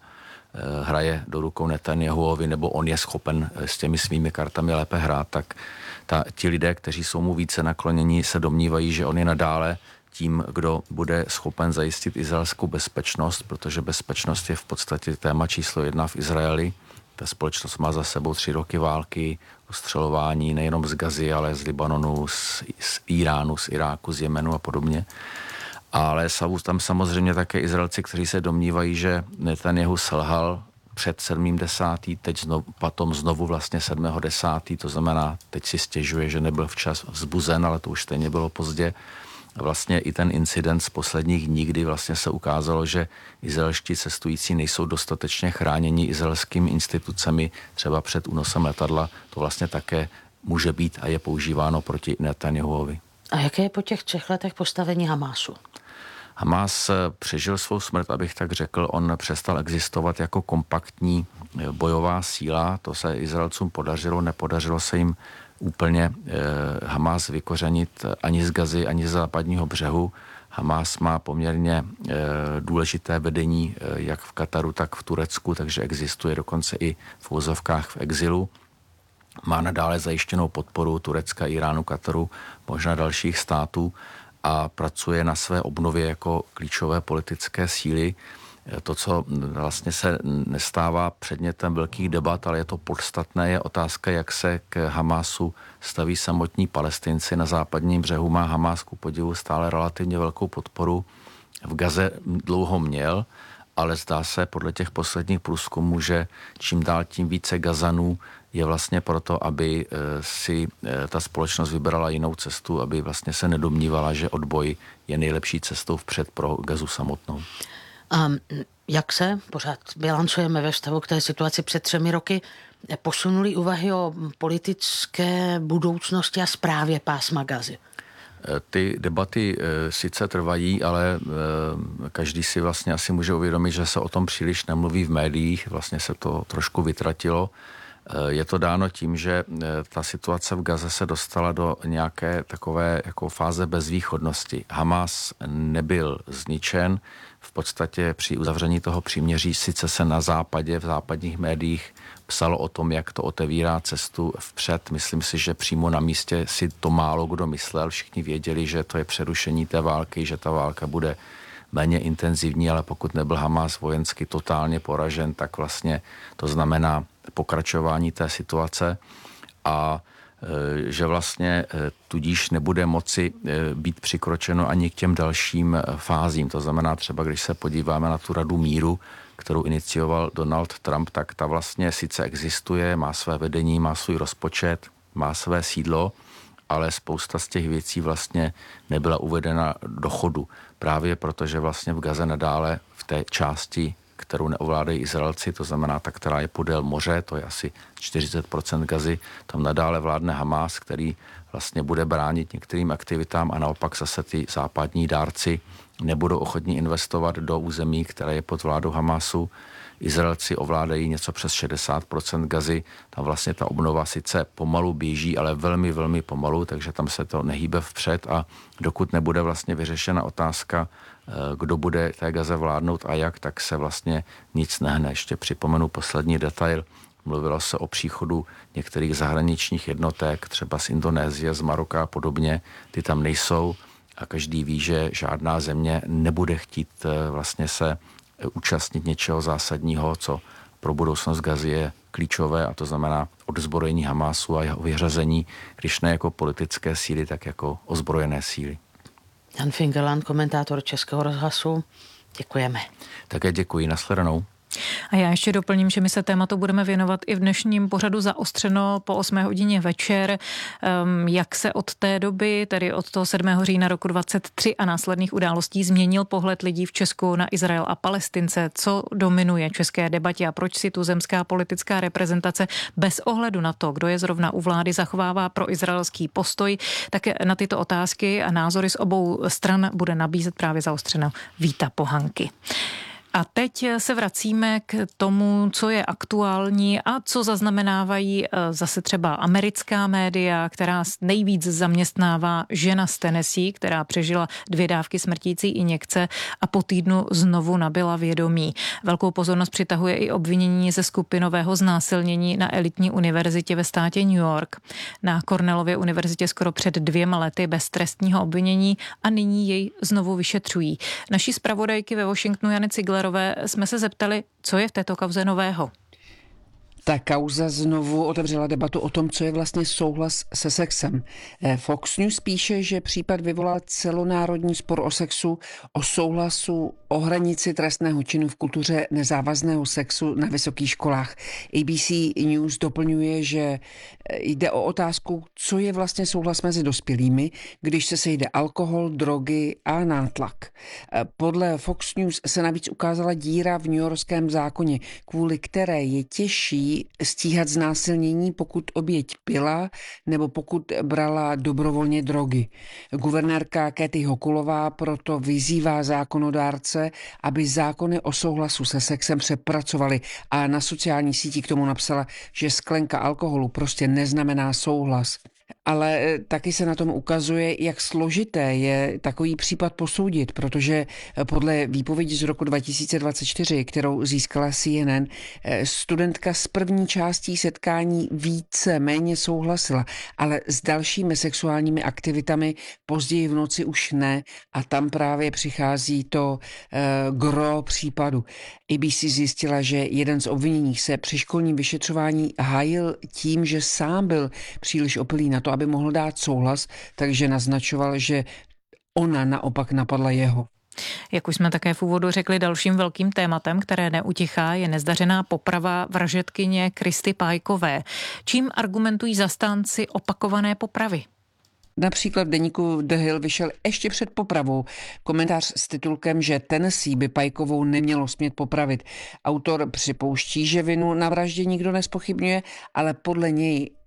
hraje do rukou Netanyahuovi, nebo on je schopen s těmi svými kartami lépe hrát, tak ta, ti lidé, kteří jsou mu více naklonění, se domnívají, že on je nadále tím, kdo bude schopen zajistit izraelskou bezpečnost, protože bezpečnost je v podstatě téma číslo jedna v Izraeli. Ta společnost má za sebou tři roky války, ustřelování nejenom z Gazy, ale z Libanonu, z, z Iránu, z Iráku, z Jemenu a podobně. Ale jsou tam samozřejmě také Izraelci, kteří se domnívají, že Netanyahu selhal před sedmým desátým teď znovu, potom znovu vlastně sedmého desátého To znamená, teď si stěžuje, že nebyl včas vzbuzen, ale to už stejně bylo pozdě. Vlastně i ten incident z posledních dní, kdy vlastně se ukázalo, že izraelští cestující nejsou dostatečně chráněni izraelskými institucemi, třeba před únosem letadla, to vlastně také může být a je používáno proti Netanyahuovi. A jaké je po těch třech letech postavení Hamásu? Hamás přežil svou smrt, abych tak řekl, on přestal existovat jako kompaktní bojová síla, to se Izraelcům podařilo, nepodařilo se jim úplně eh, Hamás vykořenit ani z Gazy, ani z západního břehu. Hamás má poměrně eh, důležité vedení eh, jak v Kataru, tak v Turecku, takže existuje dokonce i v uvozovkách v exilu. Má nadále zajištěnou podporu Turecka, Iránu, Kataru, možná dalších států a pracuje na své obnově jako klíčové politické síly. To, co vlastně se nestává předmětem velkých debat, ale je to podstatné, je otázka, jak se k Hamásu staví samotní Palestinci. Na západním břehu má Hamás ku podivu stále relativně velkou podporu. V Gaze dlouho měl, ale zdá se podle těch posledních průzkumů, že čím dál tím více Gazanů je vlastně proto, aby si ta společnost vybrala jinou cestu, aby vlastně se nedomnívala, že odboj je nejlepší cestou vpřed pro Gazu samotnou. A jak se, pořád bilancujeme ve vztahu k té situaci před třemi roky, posunuli úvahy o politické budoucnosti a správě pásma Gazy? Ty debaty sice trvají, ale každý si vlastně asi může uvědomit, že se o tom příliš nemluví v médiích, vlastně se to trošku vytratilo Je to dáno tím, že ta situace v Gaze se dostala do nějaké takové jako fáze bezvýchodnosti. Hamas nebyl zničen, v podstatě při uzavření toho příměří sice se na západě, v západních médiích psalo o tom, jak to otevírá cestu vpřed. Myslím si, že přímo na místě si to málo kdo myslel. Všichni věděli, že to je přerušení té války, že ta válka bude méně intenzivní, ale pokud nebyl Hamas vojensky totálně poražen, tak vlastně to znamená pokračování té situace a že vlastně tudíž nebude moci být přikročeno ani k těm dalším fázím. To znamená třeba, když se podíváme na tu Radu míru, kterou inicioval Donald Trump, tak ta vlastně sice existuje, má své vedení, má svůj rozpočet, má své sídlo, ale spousta z těch věcí vlastně nebyla uvedena do chodu. Právě protože vlastně v Gaze nadále v té části, kterou neovládají Izraelci, to znamená ta, která je podél moře, to je asi čtyřicet procent Gazy, tam nadále vládne Hamas, který vlastně bude bránit některým aktivitám a naopak zase ty západní dárci nebudou ochotní investovat do území, které je pod vládou Hamasu. Izraelci ovládají něco přes šedesát procent Gazy, tam vlastně ta obnova sice pomalu běží, ale velmi, velmi pomalu, takže tam se to nehýbe vpřed a dokud nebude vlastně vyřešena otázka, kdo bude té Gaze vládnout a jak, tak se vlastně nic nehne. Ještě připomenu poslední detail. Mluvilo se o příchodu některých zahraničních jednotek, třeba z Indonésie, z Maroka a podobně. Ty tam nejsou a každý ví, že žádná země nebude chtít vlastně se účastnit něčeho zásadního, co pro budoucnost Gazy je klíčové, a to znamená odzbrojení Hamasu a jeho vyřazení, když ne jako politické síly, tak jako ozbrojené síly. Jan Fingerland, komentátor Českého rozhlasu. Děkujeme. Také děkuji, nashledanou. A já ještě doplním, že my se tématu budeme věnovat i v dnešním pořadu Zaostřeno po osmé hodině večer. Um, jak se od té doby, tedy od toho sedmého října roku dvacet tři a následných událostí změnil pohled lidí v Česku na Izrael a Palestince, co dominuje české debatě a proč si tu zemská politická reprezentace bez ohledu na to, kdo je zrovna u vlády, zachovává pro izraelský postoj, tak na tyto otázky a názory z obou stran bude nabízet právě Zaostřeno Víta Pohanky. A teď se vracíme k tomu, co je aktuální a co zaznamenávají zase třeba americká média, která nejvíc zaměstnává žena z Tennessee, která přežila dvě dávky smrtící injekce a po týdnu znovu nabyla vědomí. Velkou pozornost přitahuje i obvinění ze skupinového znásilnění na elitní univerzitě ve státě New York. Na Cornellově univerzitě skoro před dvěma lety bez trestního obvinění a nyní jej znovu vyšetřují. Naší zpravodajky ve Washingtonu Jany Cigler jsme se zeptali, co je v této kauze nového. Ta kauza znovu otevřela debatu o tom, co je vlastně souhlas se sexem. Fox News píše, že případ vyvolal celonárodní spor o sexu, o souhlasu, o hranici trestného činu v kultuře nezávazného sexu na vysokých školách. A B C News doplňuje, že jde o otázku, co je vlastně souhlas mezi dospělými, když se sejde alkohol, drogy a nátlak. Podle Fox News se navíc ukázala díra v newyorském zákoně, kvůli které je těžší stíhat znásilnění, pokud oběť pila nebo pokud brala dobrovolně drogy. Guvernérka Kathy Hochulová proto vyzývá zákonodárce, aby zákony o souhlasu se sexem přepracovali, a na sociální síti k tomu napsala, že sklenka alkoholu prostě neznamená souhlas. Ale taky se na tom ukazuje, jak složité je takový případ posoudit, protože podle výpovědi z roku dva tisíce dvacet čtyři, kterou získala C N N, studentka s první částí setkání více méně souhlasila, ale s dalšími sexuálními aktivitami později v noci už ne, a tam právě přichází to uh, gro případu. A B C zjistila, že jeden z obviněných se při školním vyšetřování hájil tím, že sám byl příliš opilý na to, aby mohl dát souhlas, takže naznačoval, že ona naopak napadla jeho. Jak už jsme také v úvodu řekli, dalším velkým tématem, které neutichá, je nezdařená poprava vražedkyně Kristy Pajkové. Čím argumentují zastánci opakované popravy? Například v deníku The Hill vyšel ještě před popravou komentář s titulkem, že Tennessee by Pajkovou nemělo smět popravit. Autor připouští, že vinu na vraždě nikdo nespochybňuje, ale podle něj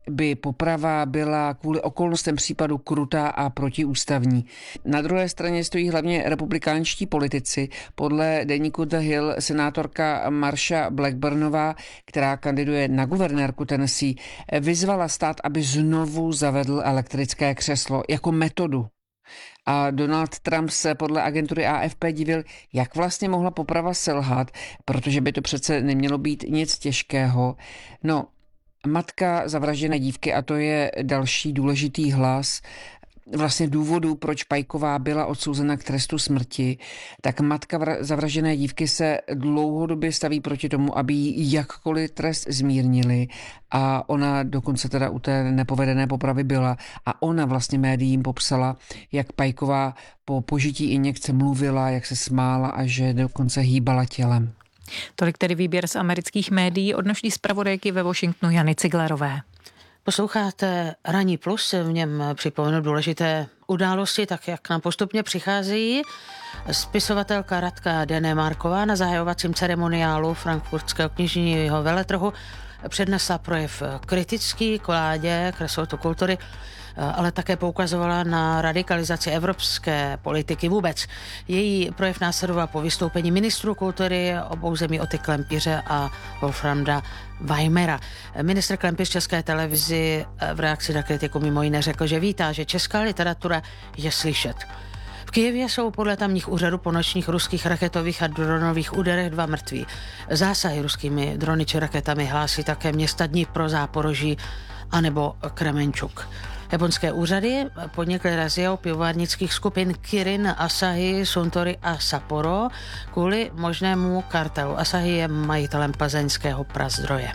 by poprava byla kvůli okolnostem případu krutá a protiústavní. Na druhé straně stojí hlavně republikánští politici. Podle deníku The Hill senátorka Marsha Blackburnová, která kandiduje na guvernérku Tennessee, vyzvala stát, aby znovu zavedl elektrické křeslo jako metodu. A Donald Trump se podle agentury A F P divil, jak vlastně mohla poprava selhat, protože by to přece nemělo být nic těžkého. No, matka zavražděné dívky, a to je další důležitý hlas, vlastně důvodu, proč Pajková byla odsouzena k trestu smrti, tak matka zavražděné dívky se dlouhodobě staví proti tomu, aby jí jakkoliv trest zmírnili, a ona dokonce teda u té nepovedené popravy byla a ona vlastně médiím popsala, jak Pajková po požití injekce mluvila, jak se smála a že dokonce hýbala tělem. Tolik tedy výběr z amerických médií od naší zpravodajky ve Washingtonu Jany Ciglerové. Posloucháte Ranní plus, v něm připomenu důležité události, tak jak nám postupně přicházejí. Spisovatelka Radka Denemarková na zahajovacím ceremoniálu frankfurtského knižního veletrhu přednesla projev kritický k vládě, k resortu kultury, ale také poukazovala na radikalizaci evropské politiky vůbec. Její projev následoval po vystoupení ministrů kultury obou zemí Oty Klempíře a Wolframa Weimera. Ministr Klempíř České televizi v reakci na kritiku mimo jiné řekl, že vítá, že česká literatura je slyšet. V Kyjevě jsou podle tamních úřadů po nočních ruských raketových a dronových úderech dva mrtví. Zásahy ruskými drony či raketami hlásí také města Dnipro, Záporoží anebo Kremenčuk. Japonské úřady podnikly raziou pivovárnických skupin Kirin, Asahi, Suntory a Sapporo kvůli možnému kartelu. Asahi je majitelem plzeňského Prazdroje.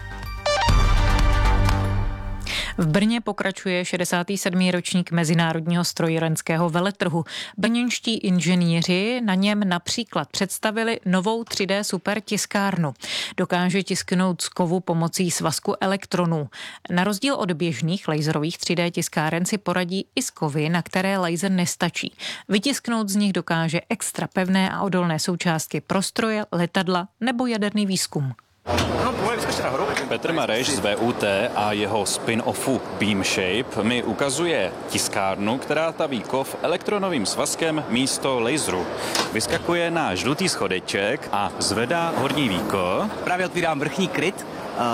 V Brně pokračuje šedesátý sedmý ročník Mezinárodního strojírenského veletrhu. Brněnští inženýři na něm například představili novou tři dé supertiskárnu. Dokáže tisknout z kovu pomocí svazku elektronů. Na rozdíl od běžných laserových tři dé tiskáren si poradí i s kovy, na které laser nestačí. Vytisknout z nich dokáže extra pevné a odolné součástky pro stroje, letadla nebo jaderný výzkum. Petr Mareš z V U T a jeho spin-offu Beam Shape mi ukazuje tiskárnu, která taví kov elektronovým svazkem místo laseru. Vyskakuje na žlutý schodeček a zvedá horní víko. Právě otvírám vrchní kryt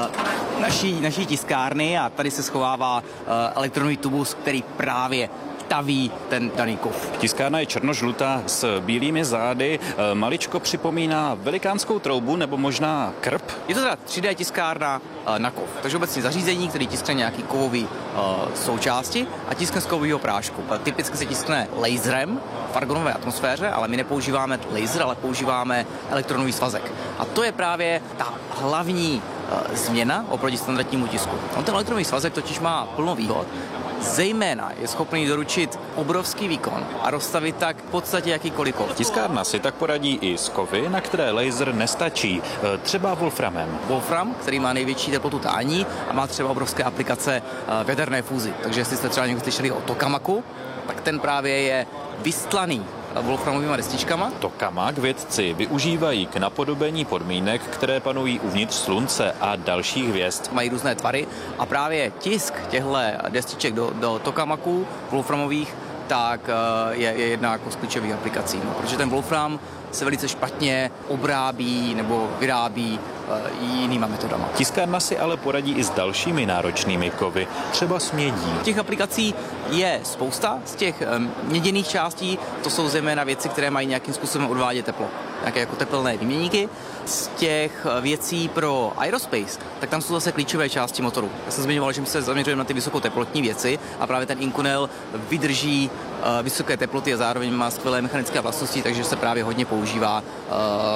uh, naší, naší tiskárny a tady se schovává uh, elektronový tubus, který právě taví ten daný kov. Tiskárna je černožlutá s bílými zády, maličko připomíná velikánskou troubu nebo možná krb. Je to teda tři dé tiskárna na kov, takže obecně zařízení, který tiskne nějaký kovový uh, součásti a tiskne z kovového prášku. Typicky se tiskne laserem v argonové atmosféře, ale my nepoužíváme laser, ale používáme elektronový svazek. A to je právě ta hlavní uh, změna oproti standardnímu tisku. On ten elektronový svazek totiž má plno výhod. Zejména je schopný doručit obrovský výkon a rozstavit tak v podstatě jakýkoliv kov. Tiskárna si tak poradí i s kovy, na které laser nestačí, třeba wolframem. Wolfram, který má největší teplotu tání a má třeba obrovské aplikace v jaderné fúzi. Takže jestli jste třeba někdo slyšeli o tokamaku, tak ten právě je vystlaný wolframovými destičkama. Tokamak vědci využívají k napodobení podmínek, které panují uvnitř Slunce a dalších hvězd. Mají různé tvary a právě tisk těchto destiček do, do tokamaků wolframových tak je, je jedna jako z klíčových aplikací, no, protože ten wolfram se velice špatně obrábí nebo vyrábí jinýma metodama. Tiskárna si ale poradí i s dalšími náročnými kovy, třeba s mědí. Těch aplikací je spousta, z těch měděných částí to jsou zejména věci, které mají nějakým způsobem odvádět teplo. Nějaké jako teplné výměníky. Z těch věcí pro aerospace, tak tam jsou zase klíčové části motoru. Já jsem zmiňoval, že my se zaměřujeme na ty vysokoteplotní věci a právě ten Inconel vydrží uh, vysoké teploty a zároveň má skvělé mechanické vlastnosti, takže se právě hodně používá uh,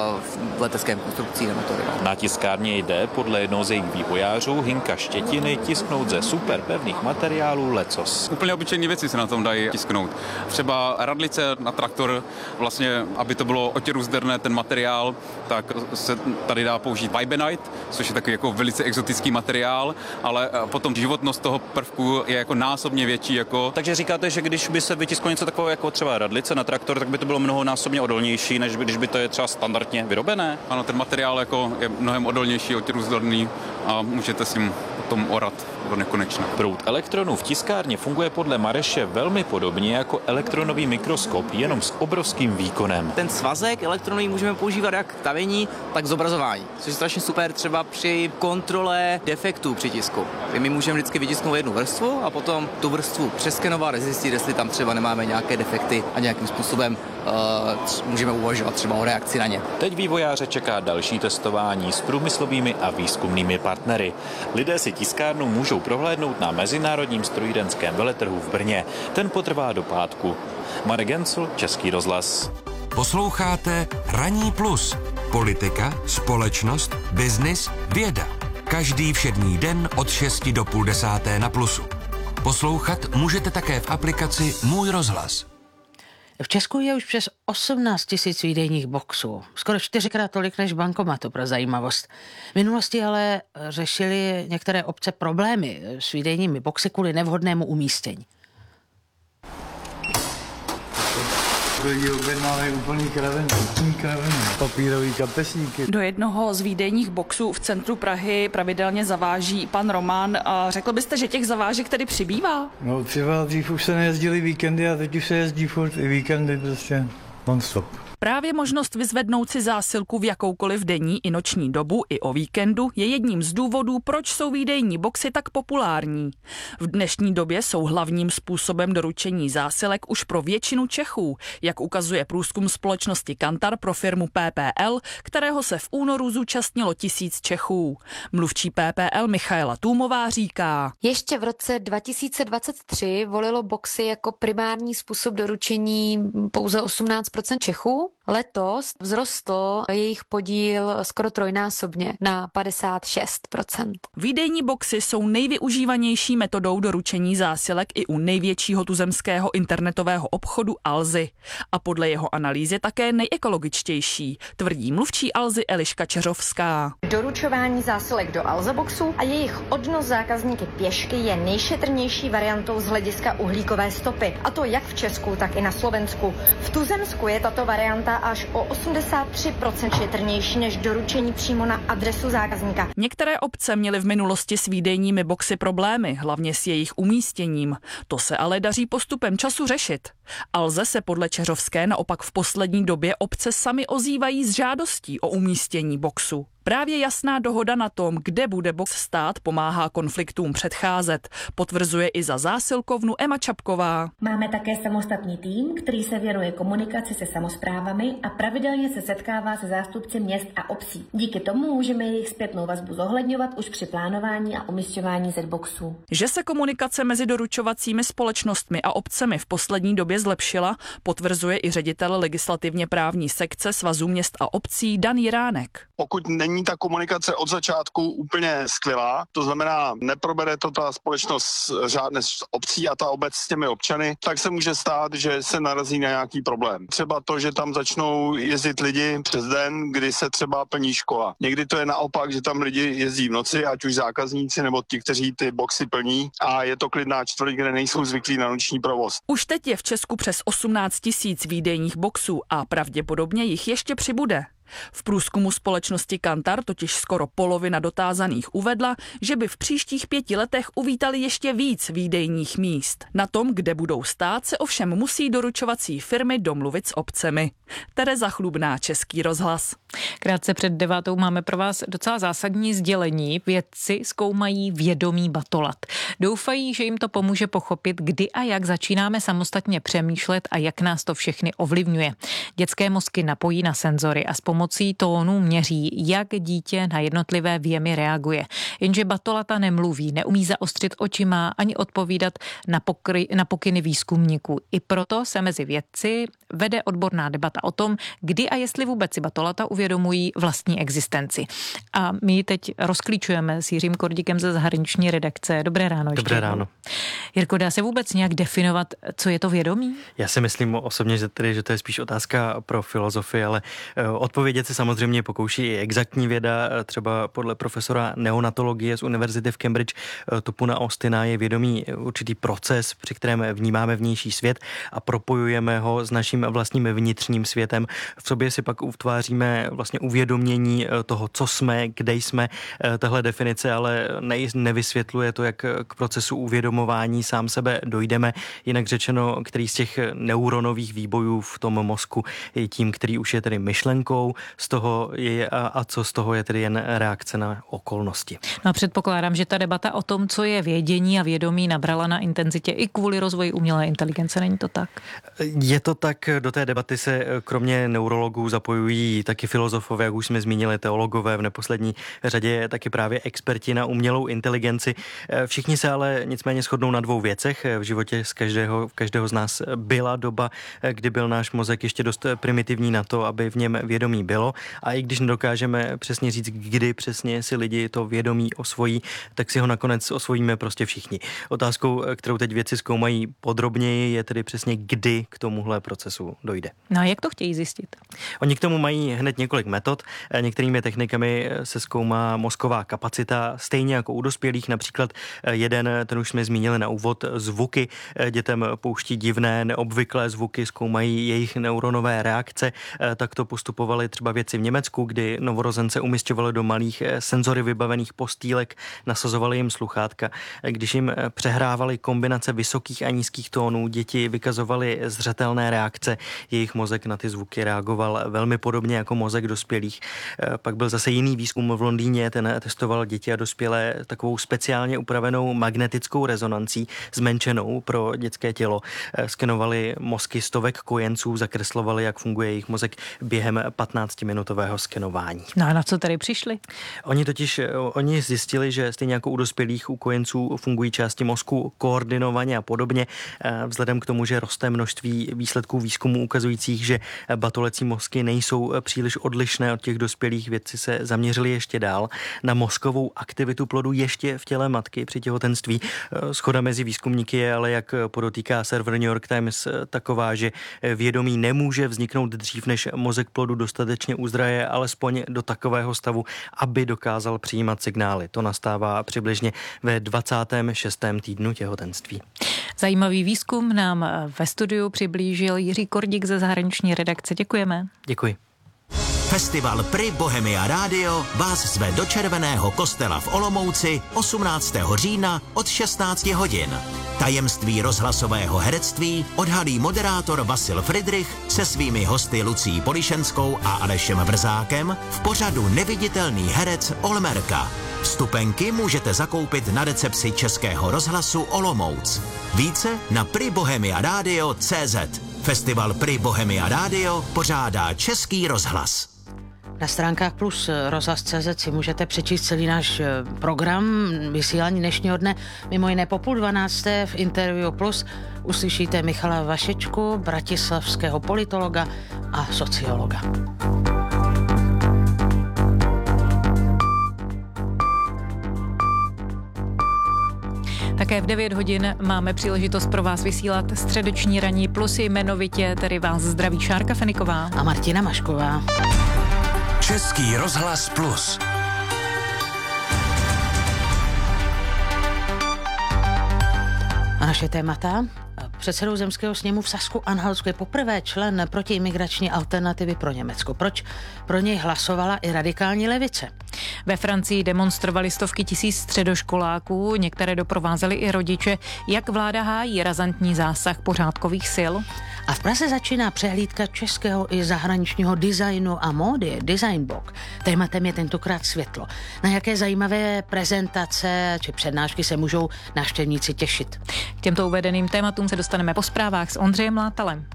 v leteckém konstrukci na motory. Na tiskárně jde podle jednoho z jejich vývojářů Hinka Štětiny tisknout ze superpevných materiálů lecos. Úplně obyčejné věci se na tom dají tisknout. Třeba radlice na traktor, vlastně, aby to bylo otěrůzderné ten materiál, tak se tady dá použít Vibenite, což je takový jako velice exotický materiál, ale potom životnost toho prvku je jako násobně větší. Jako... Takže říkáte, že když by se vytisklo něco takového jako třeba radlice na traktor, tak by to bylo mnohonásobně odolnější, než by, když by to je třeba standardně vyrobené? Ano, ten materiál jako je mnohem odolnější, otěrůzderný a můžete s ním tom orat do nekonečna. Proud elektronů v tiskárně funguje podle Mareše velmi podobně jako elektronový mikroskop, jenom s obrovským výkonem. Ten svazek elektronový můžeme používat jak k tavění, tak k zobrazování, což je strašně super třeba při kontrole defektů při tisku. My můžeme vždycky vytisknout jednu vrstvu a potom tu vrstvu přeskenovat a zjistit, jestli tam třeba nemáme nějaké defekty a nějakým způsobem uh, můžeme uvažovat třeba o reakci na ně. Teď vývojáře čeká další testování s průmyslovými a výzkumnými partnery. Lidé si tiskárnu můžou prohlédnout na Mezinárodním strojírenském veletrhu v Brně. Ten potrvá do pátku. Marek Gencl, Český rozhlas. Posloucháte Ranní plus. Politika, společnost, biznis, věda. Každý všední den od šesti do půl desáté na Plusu. Poslouchat můžete také v aplikaci Můj rozhlas. V Česku je už přes osmnáct tisíc výdejních boxů. Skoro čtyřikrát tolik než bankomatu, pro zajímavost. V minulosti ale řešili některé obce problémy s výdejními boxy kvůli nevhodnému umístění. Lidi objednávají úplný kraviny, úplný kraviny, papírový kapesníky. Do jednoho z výdejních boxů v centru Prahy pravidelně zaváží pan Roman. A řekl byste, že těch zavážek tedy přibývá? No třeba dřív už se nejezdili víkendy a teď už se jezdí furt i víkendy prostě non-stop. Právě možnost vyzvednout si zásilku v jakoukoliv denní i noční dobu i o víkendu je jedním z důvodů, proč jsou výdejní boxy tak populární. V dnešní době jsou hlavním způsobem doručení zásilek už pro většinu Čechů, jak ukazuje průzkum společnosti Kantar pro firmu P P L, kterého se v únoru zúčastnilo tisíc Čechů. Mluvčí P P L Michaela Tůmová říká: Ještě v roce dva tisíce dvacet tři volilo boxy jako primární způsob doručení pouze osmnáct procent Čechů. Letos vzrostl jejich podíl skoro trojnásobně na padesát šest procent. Výdejní boxy jsou nejvyužívanější metodou doručení zásilek i u největšího tuzemského internetového obchodu Alzy. A podle jeho analýzy také nejekologičtější, tvrdí mluvčí Alzy Eliška Čeřovská. Doručování zásilek do Alza boxu a jejich odnos zákazníky pěšky je nejšetrnější variantou z hlediska uhlíkové stopy. A to jak v Česku, tak i na Slovensku. V tuzemsku je tato varianta až o osmdesát tři procent šetrnější než doručení přímo na adresu zákazníka. Některé obce měly v minulosti s výdejními boxy problémy, hlavně s jejich umístěním. To se ale daří postupem času řešit. Alze se podle Čeřovské naopak v poslední době obce sami ozývají s žádostí o umístění boxu. Právě jasná dohoda na tom, kde bude box stát, pomáhá konfliktům předcházet, potvrzuje i za zásilkovnu Ema Čapková. Máme také samostatný tým, který se věnuje komunikaci se samosprávami a pravidelně se setkává se zástupci měst a obcí. Díky tomu můžeme jejich zpětnou vazbu zohledňovat už při plánování a umisťování Z-boxů. Že se komunikace mezi doručovacími společnostmi a obcemi v poslední době zlepšila, potvrzuje i ředitel legislativně právní sekce Svazu měst a obcí Dan Jiránek. Pokud není ta komunikace od začátku úplně skvělá, to znamená, neprobere to ta společnost řádně s obcí a ta obec s těmi občany, tak se může stát, že se narazí na nějaký problém. Třeba to, že tam začnou jezdit lidi přes den, kdy se třeba plní škola. Někdy to je naopak, že tam lidi jezdí v noci, ať už zákazníci nebo ti, kteří ty boxy plní, a je to klidná čtvrť, kde nejsou zvyklí na noční provoz. Už teď je v Česku přes osmnáct tisíc výdejních boxů a pravděpodobně jich ještě přibude. V průzkumu společnosti Kantar totiž skoro polovina dotázaných uvedla, že by v příštích pěti letech uvítali ještě víc výdejních míst. Na tom, kde budou stát, se ovšem musí doručovací firmy domluvit s obcemi. Tereza Chlubná, Český rozhlas. Krátce před devátou máme pro vás docela zásadní sdělení. Vědci zkoumají vědomý batolat. Doufají, že jim to pomůže pochopit, kdy a jak začínáme samostatně přemýšlet a jak nás to všechny ovlivňuje. Dětské mozky napojí na senzory a s pomocí tónů měří, jak dítě na jednotlivé vjemy reaguje. Jenže batolata nemluví, neumí zaostřit očima ani odpovídat na, pokry, na pokyny výzkumníků. I proto se mezi vědci vede odborná debata o tom, kdy a jestli vůbec si batolata uvědomují vlastní existenci. A my ji teď rozklíčujeme s Jiřím Kordíkem ze zahraniční redakce. Dobré ráno. Dobré ráno. Jirko, dá se vůbec nějak definovat, co je to vědomí? Já si myslím osobně, že, tedy, že to je spíš otázka pro filozofii, ale odpověď Odpovědět se samozřejmě pokouší i exaktní věda, třeba podle profesora neonatologie z univerzity v Cambridge Topuna Austina je vědomí určitý proces, při kterém vnímáme vnější svět a propojujeme ho s naším vlastním vnitřním světem. V sobě si pak utváříme vlastně uvědomění toho, co jsme, kde jsme. Tahle definice ale ne, nevysvětluje to, jak k procesu uvědomování sám sebe dojdeme. Jinak řečeno, který z těch neuronových výbojů v tom mozku je tím, který už je tedy myšlenkou, z toho je a, a co z toho je tedy jen reakce na okolnosti. No a předpokládám, že ta debata o tom, co je vědění a vědomí, nabrala na intenzitě i kvůli rozvoji umělé inteligence, není to tak? Je to tak, do té debaty se kromě neurologů zapojují taky filozofové, jak už jsme zmínili, teologové, v neposlední řadě taky právě experti na umělou inteligenci. Všichni se ale nicméně shodnou na dvou věcech. V životě z každého, každého z nás byla doba, kdy byl náš mozek ještě dost primitivní na to, aby v něm vědomí bylo. A i když nedokážeme přesně říct, kdy přesně si lidi to vědomí osvojí, tak si ho nakonec osvojíme prostě všichni. Otázkou, kterou teď vědci zkoumají podrobněji, je tedy přesně, kdy k tomuhle procesu dojde. No a jak to chtějí zjistit? Oni k tomu mají hned několik metod. Některými technikami se zkoumá mozková kapacita, stejně jako u dospělých. Například jeden, ten už jsme zmínili na úvod, zvuky. Dětem pouští divné, neobvyklé zvuky, zkoumají jejich neuronové reakce. Tak to postupovali třeba vědci v Německu, kdy novorozence umisťovali do malých senzory vybavených postýlek, nasazovali jim sluchátka. Když jim přehrávali kombinace vysokých a nízkých tónů, děti vykazovaly zřetelné reakce. Jejich mozek na ty zvuky reagoval velmi podobně jako mozek dospělých. Pak byl zase jiný výzkum v Londýně, ten testoval děti a dospělé takovou speciálně upravenou magnetickou rezonancí, zmenšenou pro dětské tělo. Skenovali mozky stovek kojenců, zakreslovali, jak funguje jejich mozek během patnáctiminutového skenování. No a na co tady přišli? Oni totiž, oni zjistili, že stejně jako u dospělých, u kojenců fungují části mozku koordinovaně a podobně. Vzhledem k tomu, že roste množství výsledků výzkumů ukazujících, že batolecí mozky nejsou příliš odlišné od těch dospělých, vědci se zaměřili ještě dál na mozkovou aktivitu plodu ještě v těle matky při těhotenství. Shoda mezi výzkumníky je ale, jak podotýká server New York Times, taková, že vědomí nemůže vzniknout dřív, než mozek plodu dostatečně uzraje, alespoň do takového stavu, aby dokázal přijímat signály. To nastává přibližně ve dvacátém šestém týdnu těhotenství. Zajímavý výzkum nám ve studiu přiblížil Jiří Kordík ze zahraniční redakce. Děkujeme. Děkuji. Festival Pri Bohemia Radio vás zve do Červeného kostela v Olomouci osmnáctého října od šestnáct hodin. Tajemství rozhlasového herectví odhalí moderátor Vasil Fridrich se svými hosty Lucí Polišenskou a Alešem Vrzákem v pořadu Neviditelný herec Olmerka. Vstupenky můžete zakoupit na recepci Českého rozhlasu Olomouc. Více na pribohemiaradio tečka cé zet. Festival Pri Bohemia Radio pořádá Český rozhlas. Na stránkách plus rozhlas tečka cé zet si můžete přečíst celý náš program vysílání dnešního dne. Mimo jiné po půl dvanácté v Interview Plus uslyšíte Michala Vašečku, bratislavského politologa a sociologa. Také v devět hodin máme příležitost pro vás vysílat středeční ranní plusy, jmenovitě tedy vás zdraví Šárka Feniková a Martina Mašková. Český rozhlas plus. A naše témata? Předsedou zemského sněmu v Sasku-Anhaltsku je poprvé člen protiimigrační alternativy pro Německo. Proč pro něj hlasovala i radikální levice? Ve Francii demonstrovali stovky tisíc středoškoláků, některé doprovázeli i rodiče. Jak vláda hájí razantní zásah pořádkových sil? A v Praze začíná přehlídka českého i zahraničního designu a módy, Designbook. Tématem je tentokrát světlo. Na jaké zajímavé prezentace či přednášky se můžou návštěvníci těšit? K těmto uvedeným tématům se dostaneme po zprávách s Ondřejem Látalem.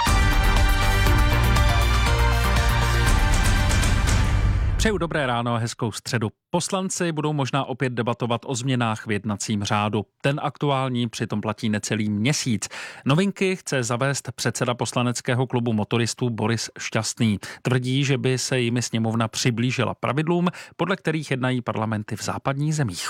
Přeju dobré ráno a hezkou středu. Poslanci budou možná opět debatovat o změnách v jednacím řádu. Ten aktuální přitom platí necelý měsíc. Novinky chce zavést předseda poslaneckého klubu motoristů Boris Šťastný. Tvrdí, že by se jimi sněmovna přiblížila pravidlům, podle kterých jednají parlamenty v západních zemích.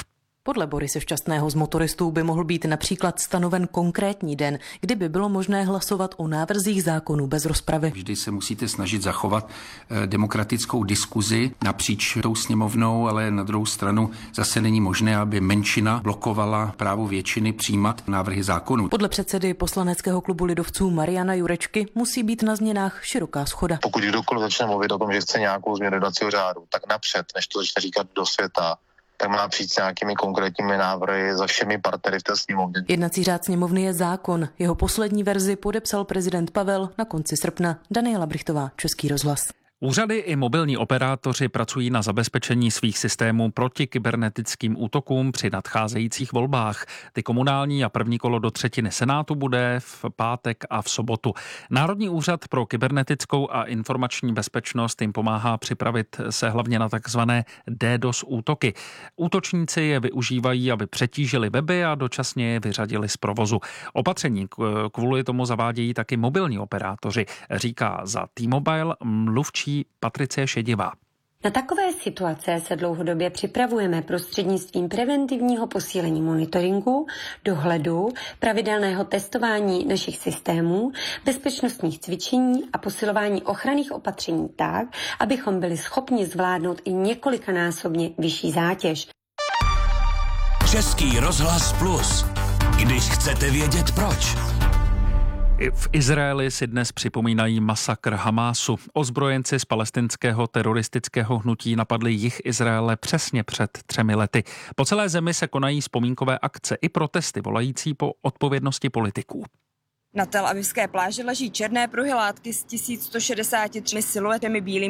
Podle Borise Šťastného z Motoristů by mohl být například stanoven konkrétní den, kdy by bylo možné hlasovat o návrzích zákonů bez rozpravy. Vždy se musíte snažit zachovat demokratickou diskuzi napříč tou sněmovnou, ale na druhou stranu zase není možné, aby menšina blokovala právo většiny přijímat návrhy zákonů. Podle předsedy poslaneckého klubu lidovců Mariana Jurečky musí být na změnách široká shoda. Pokud kdokoliv začne mluvit o tom, že chce nějakou změnu jednacího řádu, tak napřed, než to začne říkat do světa, tak má přijít s nějakými konkrétními návrhy za všemi partnery v té sněmovně. Jednací řád sněmovny je zákon. Jeho poslední verzi podepsal prezident Pavel na konci srpna. Daniela Brichtová, Český rozhlas. Úřady i mobilní operátoři pracují na zabezpečení svých systémů proti kybernetickým útokům při nadcházejících volbách. Ty komunální a první kolo do třetiny Senátu bude v pátek a v sobotu. Národní úřad pro kybernetickou a informační bezpečnost jim pomáhá připravit se hlavně na takzvané DDoS útoky. Útočníci je využívají, aby přetížili weby a dočasně je vyřadili z provozu. Opatření kvůli tomu zavádějí taky mobilní operátoři, říká za T-Mobile mluvčí Patricie Šedivá. Na takové situace se dlouhodobě připravujeme prostřednictvím preventivního posílení monitoringu, dohledu, pravidelného testování našich systémů, bezpečnostních cvičení a posilování ochranných opatření tak, abychom byli schopni zvládnout i několikanásobně vyšší zátěž. Český rozhlas Plus. Když chcete vědět proč. V Izraeli si dnes připomínají masakr Hamásu. Ozbrojenci z palestinského teroristického hnutí napadli jih Izraele přesně před třemi lety. Po celé zemi se konají vzpomínkové akce i protesty volající po odpovědnosti politiků. Na Tel Avivské pláži leží černé pruhy látky s tisíc sto šedesáti třemi siluetami bílými